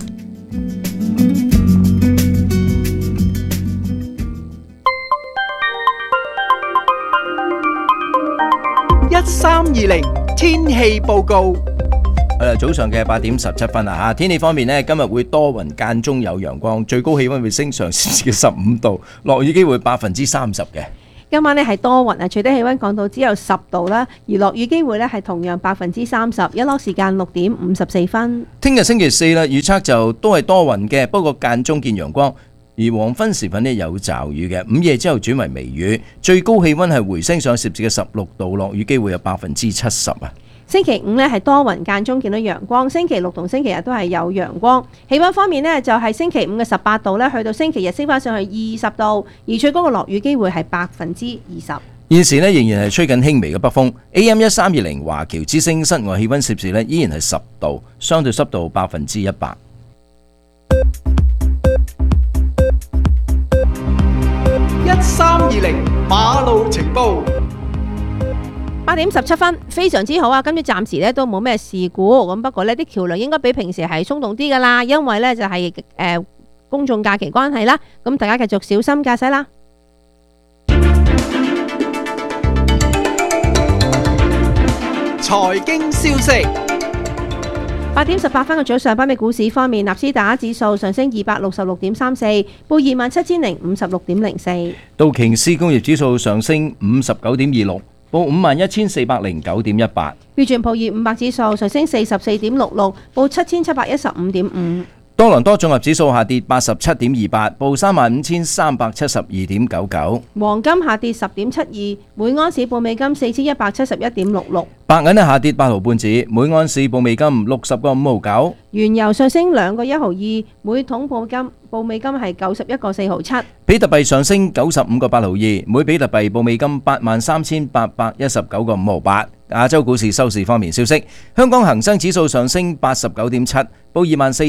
Speaker 12: 1320天氣報告。
Speaker 11: 早上嘅8點17分啊嚇！天氣方面呢，今日會多雲間中有陽光，最高氣溫會升上攝氏嘅15度，落雨機會30%嘅。
Speaker 6: 今晚呢係多雲啊，最低氣溫降到只有10度啦，而落雨機會呢係同樣30%，日落時間6點54分。
Speaker 11: 聽日星期四啦，預測就都係多雲嘅，不過間中見陽光，而黃昏時分呢有驟雨嘅，午夜之後轉為微雨，最高氣溫係回升上攝氏嘅16度，落雨機會有70%啊。
Speaker 6: 星期五呢係多雲間中見到陽光，星期六同星期日都係有陽光。氣溫方面呢，就係星期五嘅18度呢，去到星期日升翻上去20度，而最高嘅落雨機會係20%。
Speaker 11: 現時呢仍然係吹緊輕微嘅北風。AM1320華僑之聲室外氣溫攝氏呢依然係10度，相對濕度100%。
Speaker 12: 1320馬路情報。
Speaker 6: 8點17分，非常之好啊！今次暫時咧都冇咩事故，咁不過呢啲橋梁應該比平時係鬆動啲噶啦，因為呢就係公眾假期關係啦，咁大家繼續小心駕駛啦。
Speaker 12: 財經消息。
Speaker 6: 8點18分嘅早上，北美股市方面，納斯達克指數上升266.34，報27,056.04。
Speaker 11: 道瓊斯工業指數上升59.26。報51,409.18。
Speaker 6: 標準普爾500指數上升44.66，報7,715.5。
Speaker 11: 多倫多綜合指數下跌87.28，報35,372.99。
Speaker 6: 黃金下跌10.72，每盎司報美金4171.66。
Speaker 11: 白銀下跌8毫半子，每盎司報美金60個5毫9。
Speaker 6: 原油上升2個1毫2，每桶報美金係91個4毫7。
Speaker 11: 比特幣上升95個8毫2，每比特幣報美金83,819個5毫8。亞洲股市收市方面消息，香港恒生指數上升89.7，報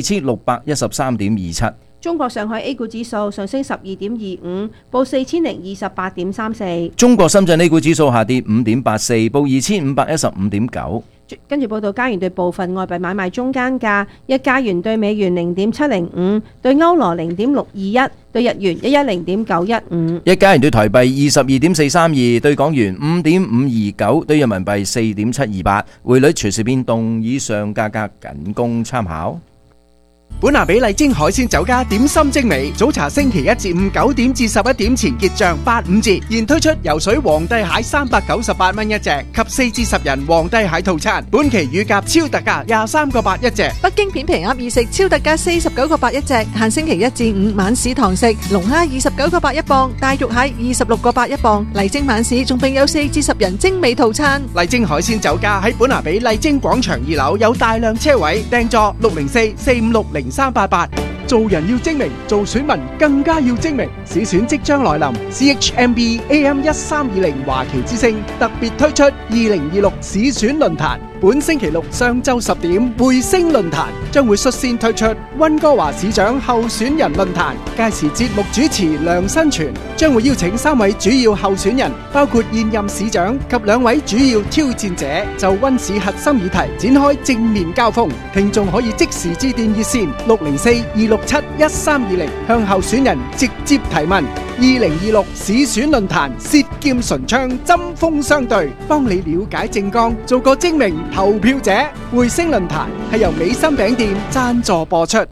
Speaker 11: 24,613.27。
Speaker 6: 中國上海 A 股指數上升12.25，報4028.34。
Speaker 11: 中國深圳 A 股指數下跌5.84，報2515.9。
Speaker 6: 跟住報道加元對部分外幣買賣中間價：一加元對美元0.705，對歐羅0.621，對日元110.915。
Speaker 11: 一加元對台幣22.432，對港元5.529，對人民幣4.728。匯率隨時變動，以上價格僅供參考。
Speaker 12: 本拿比麗晶海鮮酒家點心精美，早茶星期1至5 9點至11點前結賬85折，現推出游水皇帝蟹398蚊一隻及4至10人皇帝蟹套餐，本期乳鴿超特價23個8一隻。
Speaker 16: 北京片皮鴨意食超特價49個8一隻，限星期1至5晚市堂食，龍蝦29個8一磅，大肉蟹26個8一磅。麗晶晚市仲並有4至10人精美套餐。
Speaker 12: 麗晶海鮮酒家喺本拿比麗晶廣場2樓有大量車位，訂座604-456-0388。做人要精明，做選民更加要精明。市選即將來臨 ，CHMB AM 1320華僑之聲特別推出2026市選論壇。本星期六上晝10點，匯星論壇將會率先推出溫哥華市長候選人論壇。屆時節目主持梁新全將會邀請3位主要候選人，包括現任市長及2位主要挑戰者，就溫市核心議題展開正面交鋒。聽眾可以即時致電熱線604-267-1320，向候選人直接提問。2026市選論壇，舌劍唇槍，針鋒相對，幫你了解政綱，做個精明投票者。匯星論壇係由美心餅店贊助播出。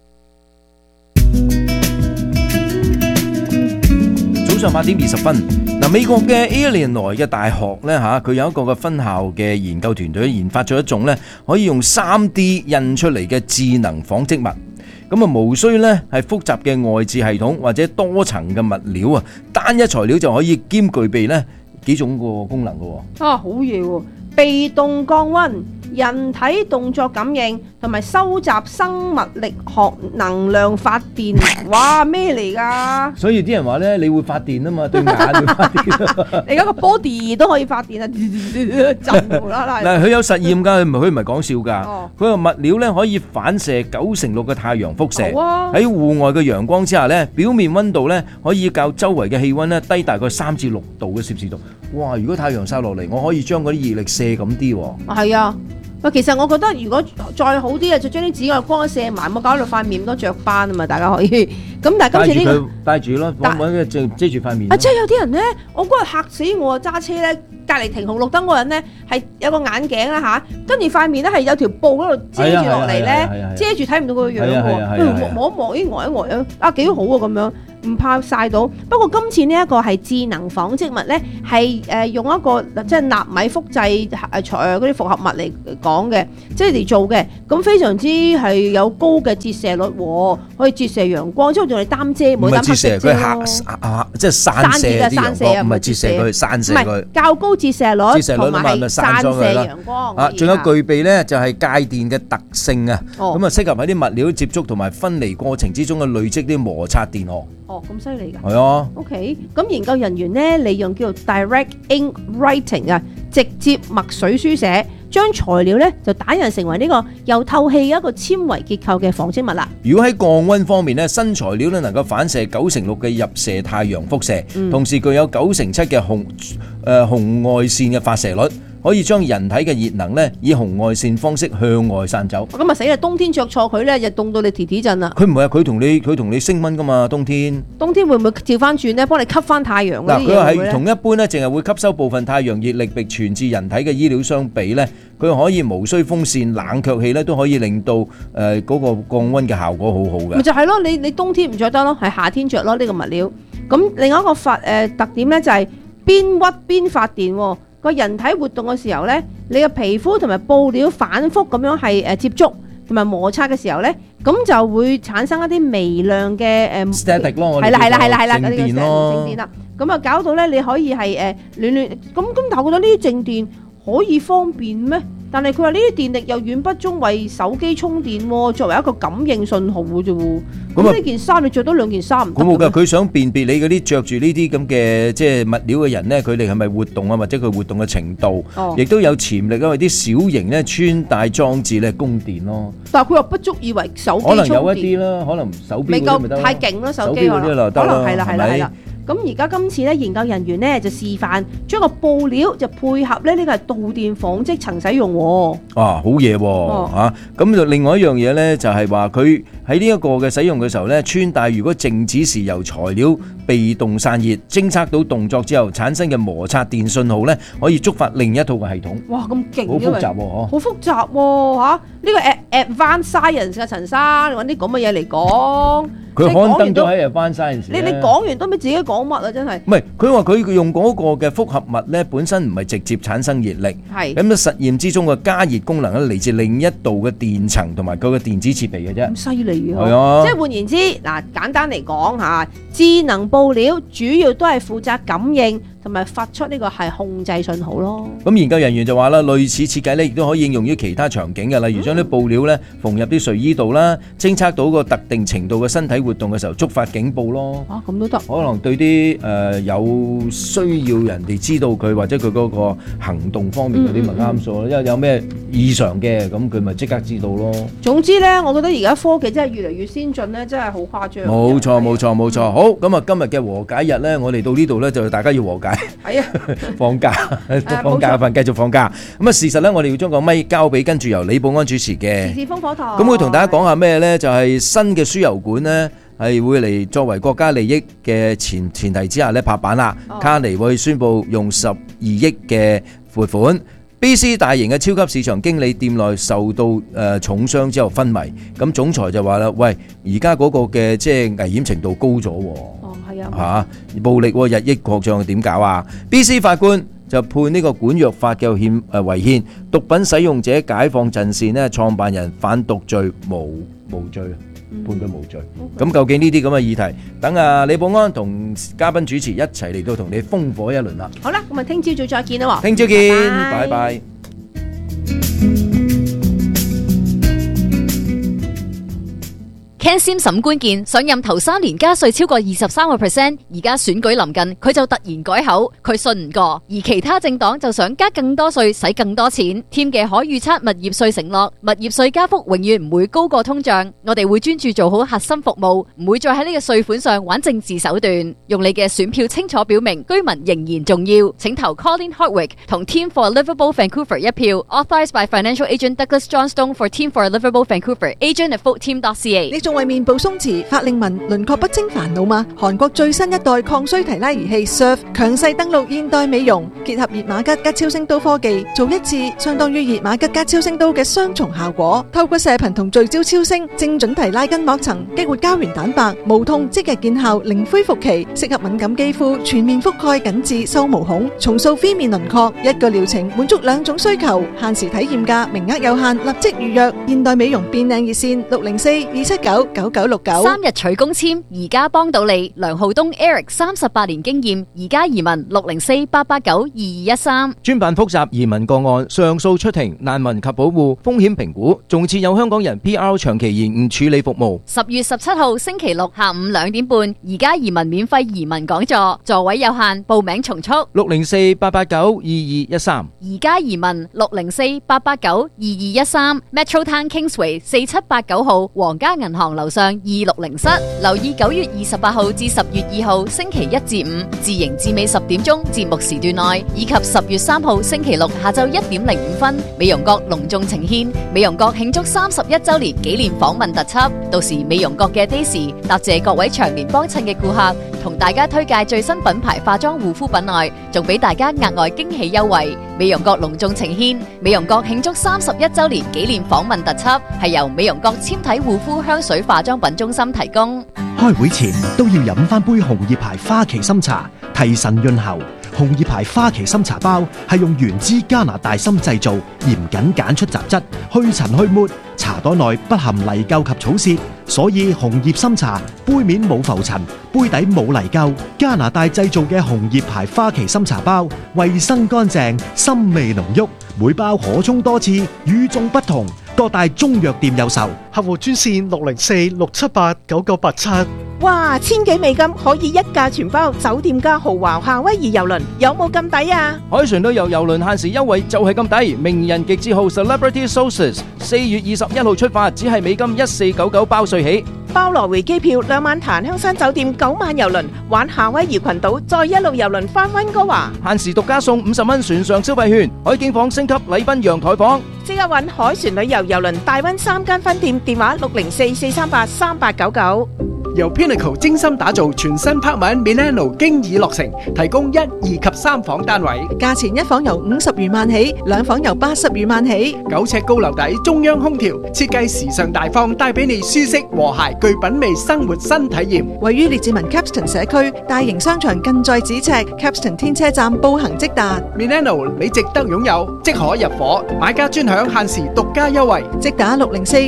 Speaker 11: 早上8點20分，美國嘅 Illinois 嘅大學咧佢有一個嘅分校嘅研究團隊研發咗一種咧可以用 3D 印出嚟嘅智能紡織物。咁無需咧係複雜嘅外置系統或者多層嘅物料啊，單一材料就可以兼具備咧幾種個功能嘅喎。
Speaker 6: 好嘢喎！被動降溫、人體動作感應同埋收集生物力學能量發電，哇咩嚟㗎？
Speaker 11: 所以啲人話咧，你會發電啊嘛，對眼會發電。
Speaker 6: 你而家個 body 都可以發電啊，震無啦啦。
Speaker 11: 嗱，佢有實驗㗎，佢唔係講笑㗎。佢話物料咧可以反射96%嘅太陽輻射，喺戶外嘅陽光之下咧，表面溫度咧可以較周圍嘅氣溫咧低大概3至6度嘅攝氏度。哇！如果太陽曬落嚟，我可以將嗰啲熱力射咁啲喎。係
Speaker 6: 啊。喂，其實我覺得如果再好啲啊，就將啲紫外光射埋，冇搞到塊面咁多雀斑啊嘛，大家可以。咁但係今次呢個
Speaker 11: 戴住咯，揾個遮住塊面。
Speaker 6: 即係有啲人咧，我嗰日嚇死我啊！揸車咧，隔離停紅綠燈嗰人咧係有個眼鏡啦嚇，跟住塊面咧係有條布嗰度遮住落嚟咧，遮住睇唔到佢個樣喎。望一望，咦呆一呆啊，幾好啊咁樣。唔怕曬到，不過今次呢一個係智能紡織物呢，係用一個即係納米複製嗰啲複合物嚟講嘅，即係嚟做嘅，咁非常之係有高嘅折射率喎，可以折射陽光，之後仲係擔遮，冇擔黑色遮咯。
Speaker 11: 即係散射啲陽光，唔係折射佢，散射佢。
Speaker 6: 唔係較高折射率，同埋係散射陽光。
Speaker 11: 仲有具備呢就係介電嘅特性啊，咁啊適合喺啲物料接觸同埋分離過程之中嘅累積啲摩擦電荷。
Speaker 6: 咁犀利㗎！
Speaker 11: 係啊
Speaker 6: ，OK， 咁研究人員呢利用叫做 Direct Ink Writing 啊，直接墨水書寫，將材料呢就打印成為呢個又透氣嘅一個纖維結構嘅紡織物啦。
Speaker 11: 如果喺降溫方面呢，新材料呢能夠反射96%嘅入射太陽輻射，同時具有97%嘅紅外線嘅發射率。可以將人體嘅熱能咧以紅外線方式向外散走。
Speaker 6: 咁啊死啦！冬天着錯佢咧，就凍到你提提震啦。
Speaker 11: 佢唔係啊，佢同你升溫噶嘛，冬天。
Speaker 6: 冬天會唔會調翻轉咧？幫你吸翻太陽嗰啲嘢？
Speaker 11: 佢係同一般咧，淨係會吸收部分太陽熱力並傳至人體嘅衣料相比咧，佢可以無需風扇、冷卻器咧，都可以令到嗰個降溫嘅效果好好嘅。
Speaker 6: 咪就係咯，你冬天唔着得咯，係夏天着咯呢個物料。咁另外一個特點咧就係邊屈邊發電喎。個人體活動嘅時候呢，你嘅皮膚同埋布料反覆咁樣係接觸同埋摩擦嘅時候呢，咁就會產生一啲微量嘅
Speaker 11: static 咯，
Speaker 6: 係啦，
Speaker 11: 靜電咯，
Speaker 6: 靜電啦，咁啊搞到呢，你可以係暖咁，但係我覺得呢啲靜電可以方便咩？ 但係佢話呢啲電力又遠不足為手機充電喎，作為一個感應信號嘅啫喎。咁呢件衫你着多2件衫唔得？
Speaker 11: 咁冇㗎，佢想辨別你嗰啲着住呢啲咁嘅即係物料嘅人咧，佢哋係咪活動啊，或者佢活動嘅程度，亦都有潛力，因為啲小型咧穿戴裝置咧供電咯。
Speaker 6: 但係佢話不足以為手機充電。可能有一啲
Speaker 11: 啦，可能手機
Speaker 6: 未夠太勁啦，手機可能係啦。咁而家今次咧，研究人員咧就示範將個布料就配合咧呢個係導電紡織層使用喎。
Speaker 11: 好嘢喎嚇！咁就另外一樣嘢咧，就係話佢喺呢一個嘅使用嘅時候咧，穿戴如果靜止時由材料被動散熱，偵測到動作之後產生嘅摩擦電信號咧，可以觸發另一套嘅系統。
Speaker 6: 哇！咁勁，
Speaker 11: 好複雜喎，
Speaker 6: 好複雜喎嚇！呢個 Advanced Science 嘅陳生，你揾啲咁嘅嘢嚟講。
Speaker 11: 佢刊登咗喺Advanced Science。
Speaker 6: 你講完都唔知自己講乜啊！真係。
Speaker 11: 唔係，佢話佢用嗰個嘅複合物咧，本身唔係直接產生熱力。係。咁實驗之中嘅加熱功能咧，嚟自另一度嘅電層同埋佢嘅電子設備嘅啫。
Speaker 6: 咁犀利啊！
Speaker 11: 係啊。
Speaker 6: 即係換言之，嗱簡單嚟講嚇，智能布料主要都係負責感應同埋發出呢個係控制信號咯。
Speaker 11: 咁研究人員就話啦，類似設計咧，亦都可以應用於其他場景嘅，例如將啲布料咧縫入啲睡衣度啦，偵測到個特定程度嘅身體活動嘅時候觸發警報咯。
Speaker 6: 咁都得。
Speaker 11: 可能對啲有需要人哋知道佢或者佢嗰個行動方面嗰啲咪啱數咯，因為有咩異常嘅咁佢咪即刻知道咯。總
Speaker 6: 之咧，我覺得而家科技真係越嚟越先進咧，真係好誇張。
Speaker 11: 冇錯。好，咁啊今日嘅和解日咧，我哋到呢度咧就大家要和解。係啊，放假繼續放假。咁啊，事實咧，我哋要將個咪交俾跟住由李寶安主持嘅
Speaker 6: 時事風火台。
Speaker 11: 咁會同大家講下咩咧？就係新嘅輸油管咧，係會嚟作為國家利益嘅前提之下咧拍板啦。卡尼會宣布用12億嘅撥款。BC 大型嘅超級市場經理店內受到重傷之後昏迷。咁總裁就話啦：喂，而家嗰個嘅即係危險程度高咗喎。暴力日益擴張，點搞啊 ？BC 法官就判呢個管藥法嘅違憲，毒品使用者解放陣線呢創辦人反毒罪無罪，判佢無罪。咁究竟呢啲咁嘅議題，等李寶安同嘉賓主持一齊嚟到同你烽火一輪啦。
Speaker 6: 好啦，咁啊，聽朝早再見啦。
Speaker 11: 聽朝見，拜拜。
Speaker 5: Ken Sim 審官健上任頭3年加稅超過23%，而家選舉臨近，佢就突然改口，佢信唔過。而其他政黨就想加更多稅，使更多錢。添嘅可預測物業稅承諾，物業稅加幅永遠唔會高過通脹。我哋會專注做好核心服務，唔會再喺呢個稅款上玩政治手段。用你嘅選票清楚表明，居民仍然重要。請投 Colin Hardwick 同 Team for Livable Vancouver 一票。Authorised by Financial Agent Douglas Johnstone for Team for Livable Vancouver. Agent at voteteam.ca。
Speaker 16: 為面部鬆弛、法令紋、輪廓不清煩惱嗎？韓國最新一代抗衰提拉儀器 Surf 強勢登陸現代美容，結合熱瑪吉加超聲刀科技，做一次相當於熱瑪吉加超聲刀嘅雙重效果。透過射頻同聚焦超聲，精準提拉筋膜層，激活膠原蛋白，無痛即日見效，零恢復期，適合敏感肌膚，全面覆蓋緊致收毛孔，重塑 V 面輪廓。一個療程滿足2種需求，限時體驗價，名額有限，立即預約。現代美容變靚熱線604-279-9969。
Speaker 5: 3日取公簽，而家幫到你。梁浩東 Eric 38年經驗，而家移民604-889-2213。
Speaker 11: 專辦複雜移民個案、上訴出庭、難民及保護、風險評估，仲設有香港人 PR 長期延誤處理服務。
Speaker 5: 10月17號星期六下午2點半，而家移民免費移民講座，座位有限，報名從速。
Speaker 11: 604-889-2213。
Speaker 5: 而家移民604-889-2213。Metro Town Kingsway 4789號皇家銀行樓上260室。留意9月28號至10月2號星期1至5自營至尾10點鐘節目時段內，以及10月3號星期六下晝1點05分，美容閣隆重呈獻美容閣慶祝31週年紀念訪問特輯。到時美容閣嘅 Daisy 答謝各位長年幫襯嘅顧客，同大家推介最新品牌化妝護膚品外，仲俾大家額外驚喜優惠。美容閣隆重呈獻美容閣慶祝31週年紀念訪問特輯，係由美容閣纖體護膚香水化妝品中心提供。
Speaker 21: 開會前都要飲翻杯紅葉牌花旗參茶，提神潤喉。紅葉牌花旗參茶包係用原汁加拿大參製造，嚴謹揀出雜質，去塵去沫。茶袋內不含泥垢及草屑， 所以紅葉深茶杯面冇浮塵，杯底冇泥垢。加拿大製造嘅紅葉牌花旗深茶包，衛生乾淨，深味濃郁，每包可沖多次，與眾不同。各大中藥店有售。
Speaker 7: 客戶專線604-678-9987。
Speaker 2: 哇，$1000可以一價全包酒店加豪華夏威夷郵輪，有冇咁抵啊？
Speaker 11: 海船旅遊郵輪限時優惠就係咁抵，名人極致號 Celebrity Sources 4月21號出發，只係美金1499包稅起。
Speaker 2: 包來回機票，2晚檀香山酒店，9晚郵輪，玩夏威夷群島，再一路郵輪返溫哥華。
Speaker 11: 限時獨家送50蚊船上消費券，海景房升級禮賓陽台房。
Speaker 2: 即刻搵海船旅遊郵輪大溫3間分店，電話604-438-3899。
Speaker 12: 由 Pinnacle 精心打造全新拍文 Milano 經已落成，提供1、2及3房單位，
Speaker 16: 價錢一房由50餘萬起，兩房由80餘萬起。
Speaker 12: 9尺高樓底，中央空調，設計時尚大方，帶俾你舒適和諧、具品味生活新體驗。
Speaker 16: 位於列治文 Capston 社區，大型商場近在咫尺 ，Capston 天車站步行即達。
Speaker 12: Milano 你值得擁有，即可入伙，買家專享限時獨家優惠，
Speaker 16: 即打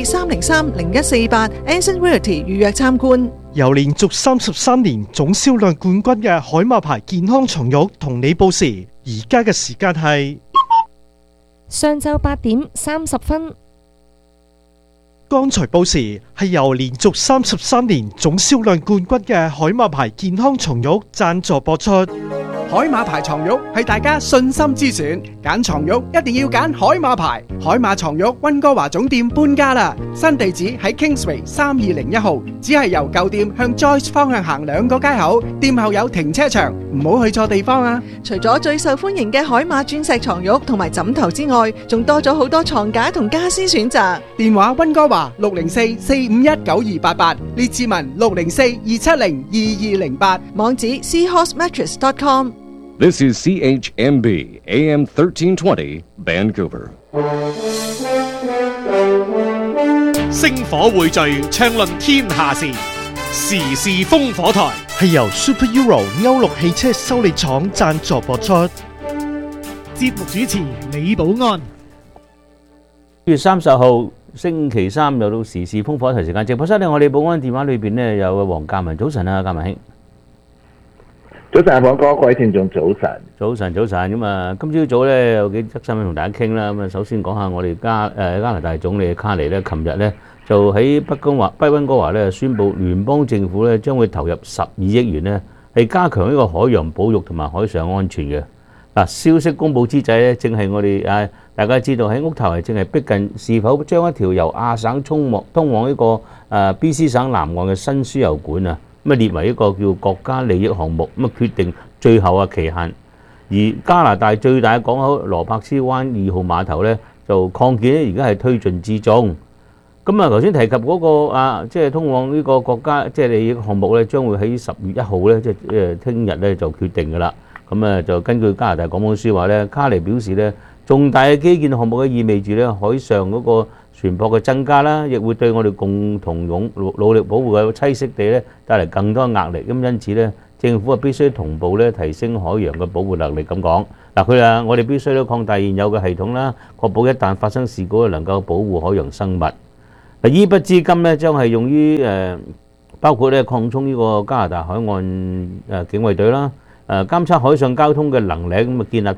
Speaker 16: 604-303-0148 Anson Realty 預約參觀。
Speaker 7: 由連續33年總銷量冠軍嘅海馬牌健康床褥同你報時，而家嘅時間係
Speaker 1: 上晝8點30分。
Speaker 7: 剛才報時係由連續33年總銷量冠軍嘅海馬牌健康床褥贊助播出。
Speaker 12: 海馬牌床褥係大家信心之選，揀床褥一定要揀海馬牌。海馬床褥溫哥華總店搬家啦，新地址喺 Kingsway 3201號，只係由舊店向 Joyce 方向行2個街口，店後有停車場，唔好去錯地方啊！
Speaker 16: 除咗最受歡迎嘅海馬鑽石床褥同埋枕頭之外，仲多咗好多床架同家私選擇。
Speaker 12: 電話溫哥華604-451-9288，列治文604-270-2208，
Speaker 16: 網址 seahorsemattress.com。
Speaker 18: This is CHMB AM 1320 Vancouver。
Speaker 8: 星火匯聚，暢論天下事，時事烽火台
Speaker 7: 係由 Super Euro 歐陸汽車修理廠贊助播出。
Speaker 8: 節目主持李寶安。
Speaker 22: 1月30號星期三又到時事烽火台時間，直播室咧，我哋寶安電話裏邊咧有黃鑑文，早晨啊，鑑文兄。
Speaker 23: 早晨，黃哥，各位聽眾早晨。
Speaker 22: 早晨咁啊！今朝早咧有幾則新聞同大家傾啦。咁啊，首先講下我哋加拿大總理卡尼咧，琴日咧就喺北溫哥華咧宣布，聯邦政府咧將會投入12億元咧，係加強呢個海洋保育同埋海上安全嘅。嗱，消息公佈之際咧，正係我哋大家知道喺屋頭係正係逼近，是否將一條由亞省通往呢個BC 省南岸嘅新輸油管啊，咁啊列為一個叫國家利益項目，咁啊決定最後期限。而加拿大最大嘅港口羅伯斯灣2號碼頭咧，就擴建咧，而家係推進之中。咁啊，頭先提及嗰個即係通往呢個國家即係利益項目咧，將會喺10月1號咧，即係聽日咧就決定㗎啦。咁啊，就根據加拿大廣播公司話咧，卡尼表示咧，重大嘅基建項目嘅意味住咧，海上嗰個船舶嘅增加啦，亦會對我哋共同努力保護嘅棲息地咧帶嚟更多壓力。咁因此咧，政府必須同步咧提升海洋嘅保護能力。咁講嗱，佢話我哋必須咧擴大現有嘅系統啦，確保一旦發生事故能夠保護海洋生物。嗱，呢筆資金咧將係用於包括咧擴充呢個加拿大海岸警衛隊啦，監測海上交通嘅能力，咁啊建立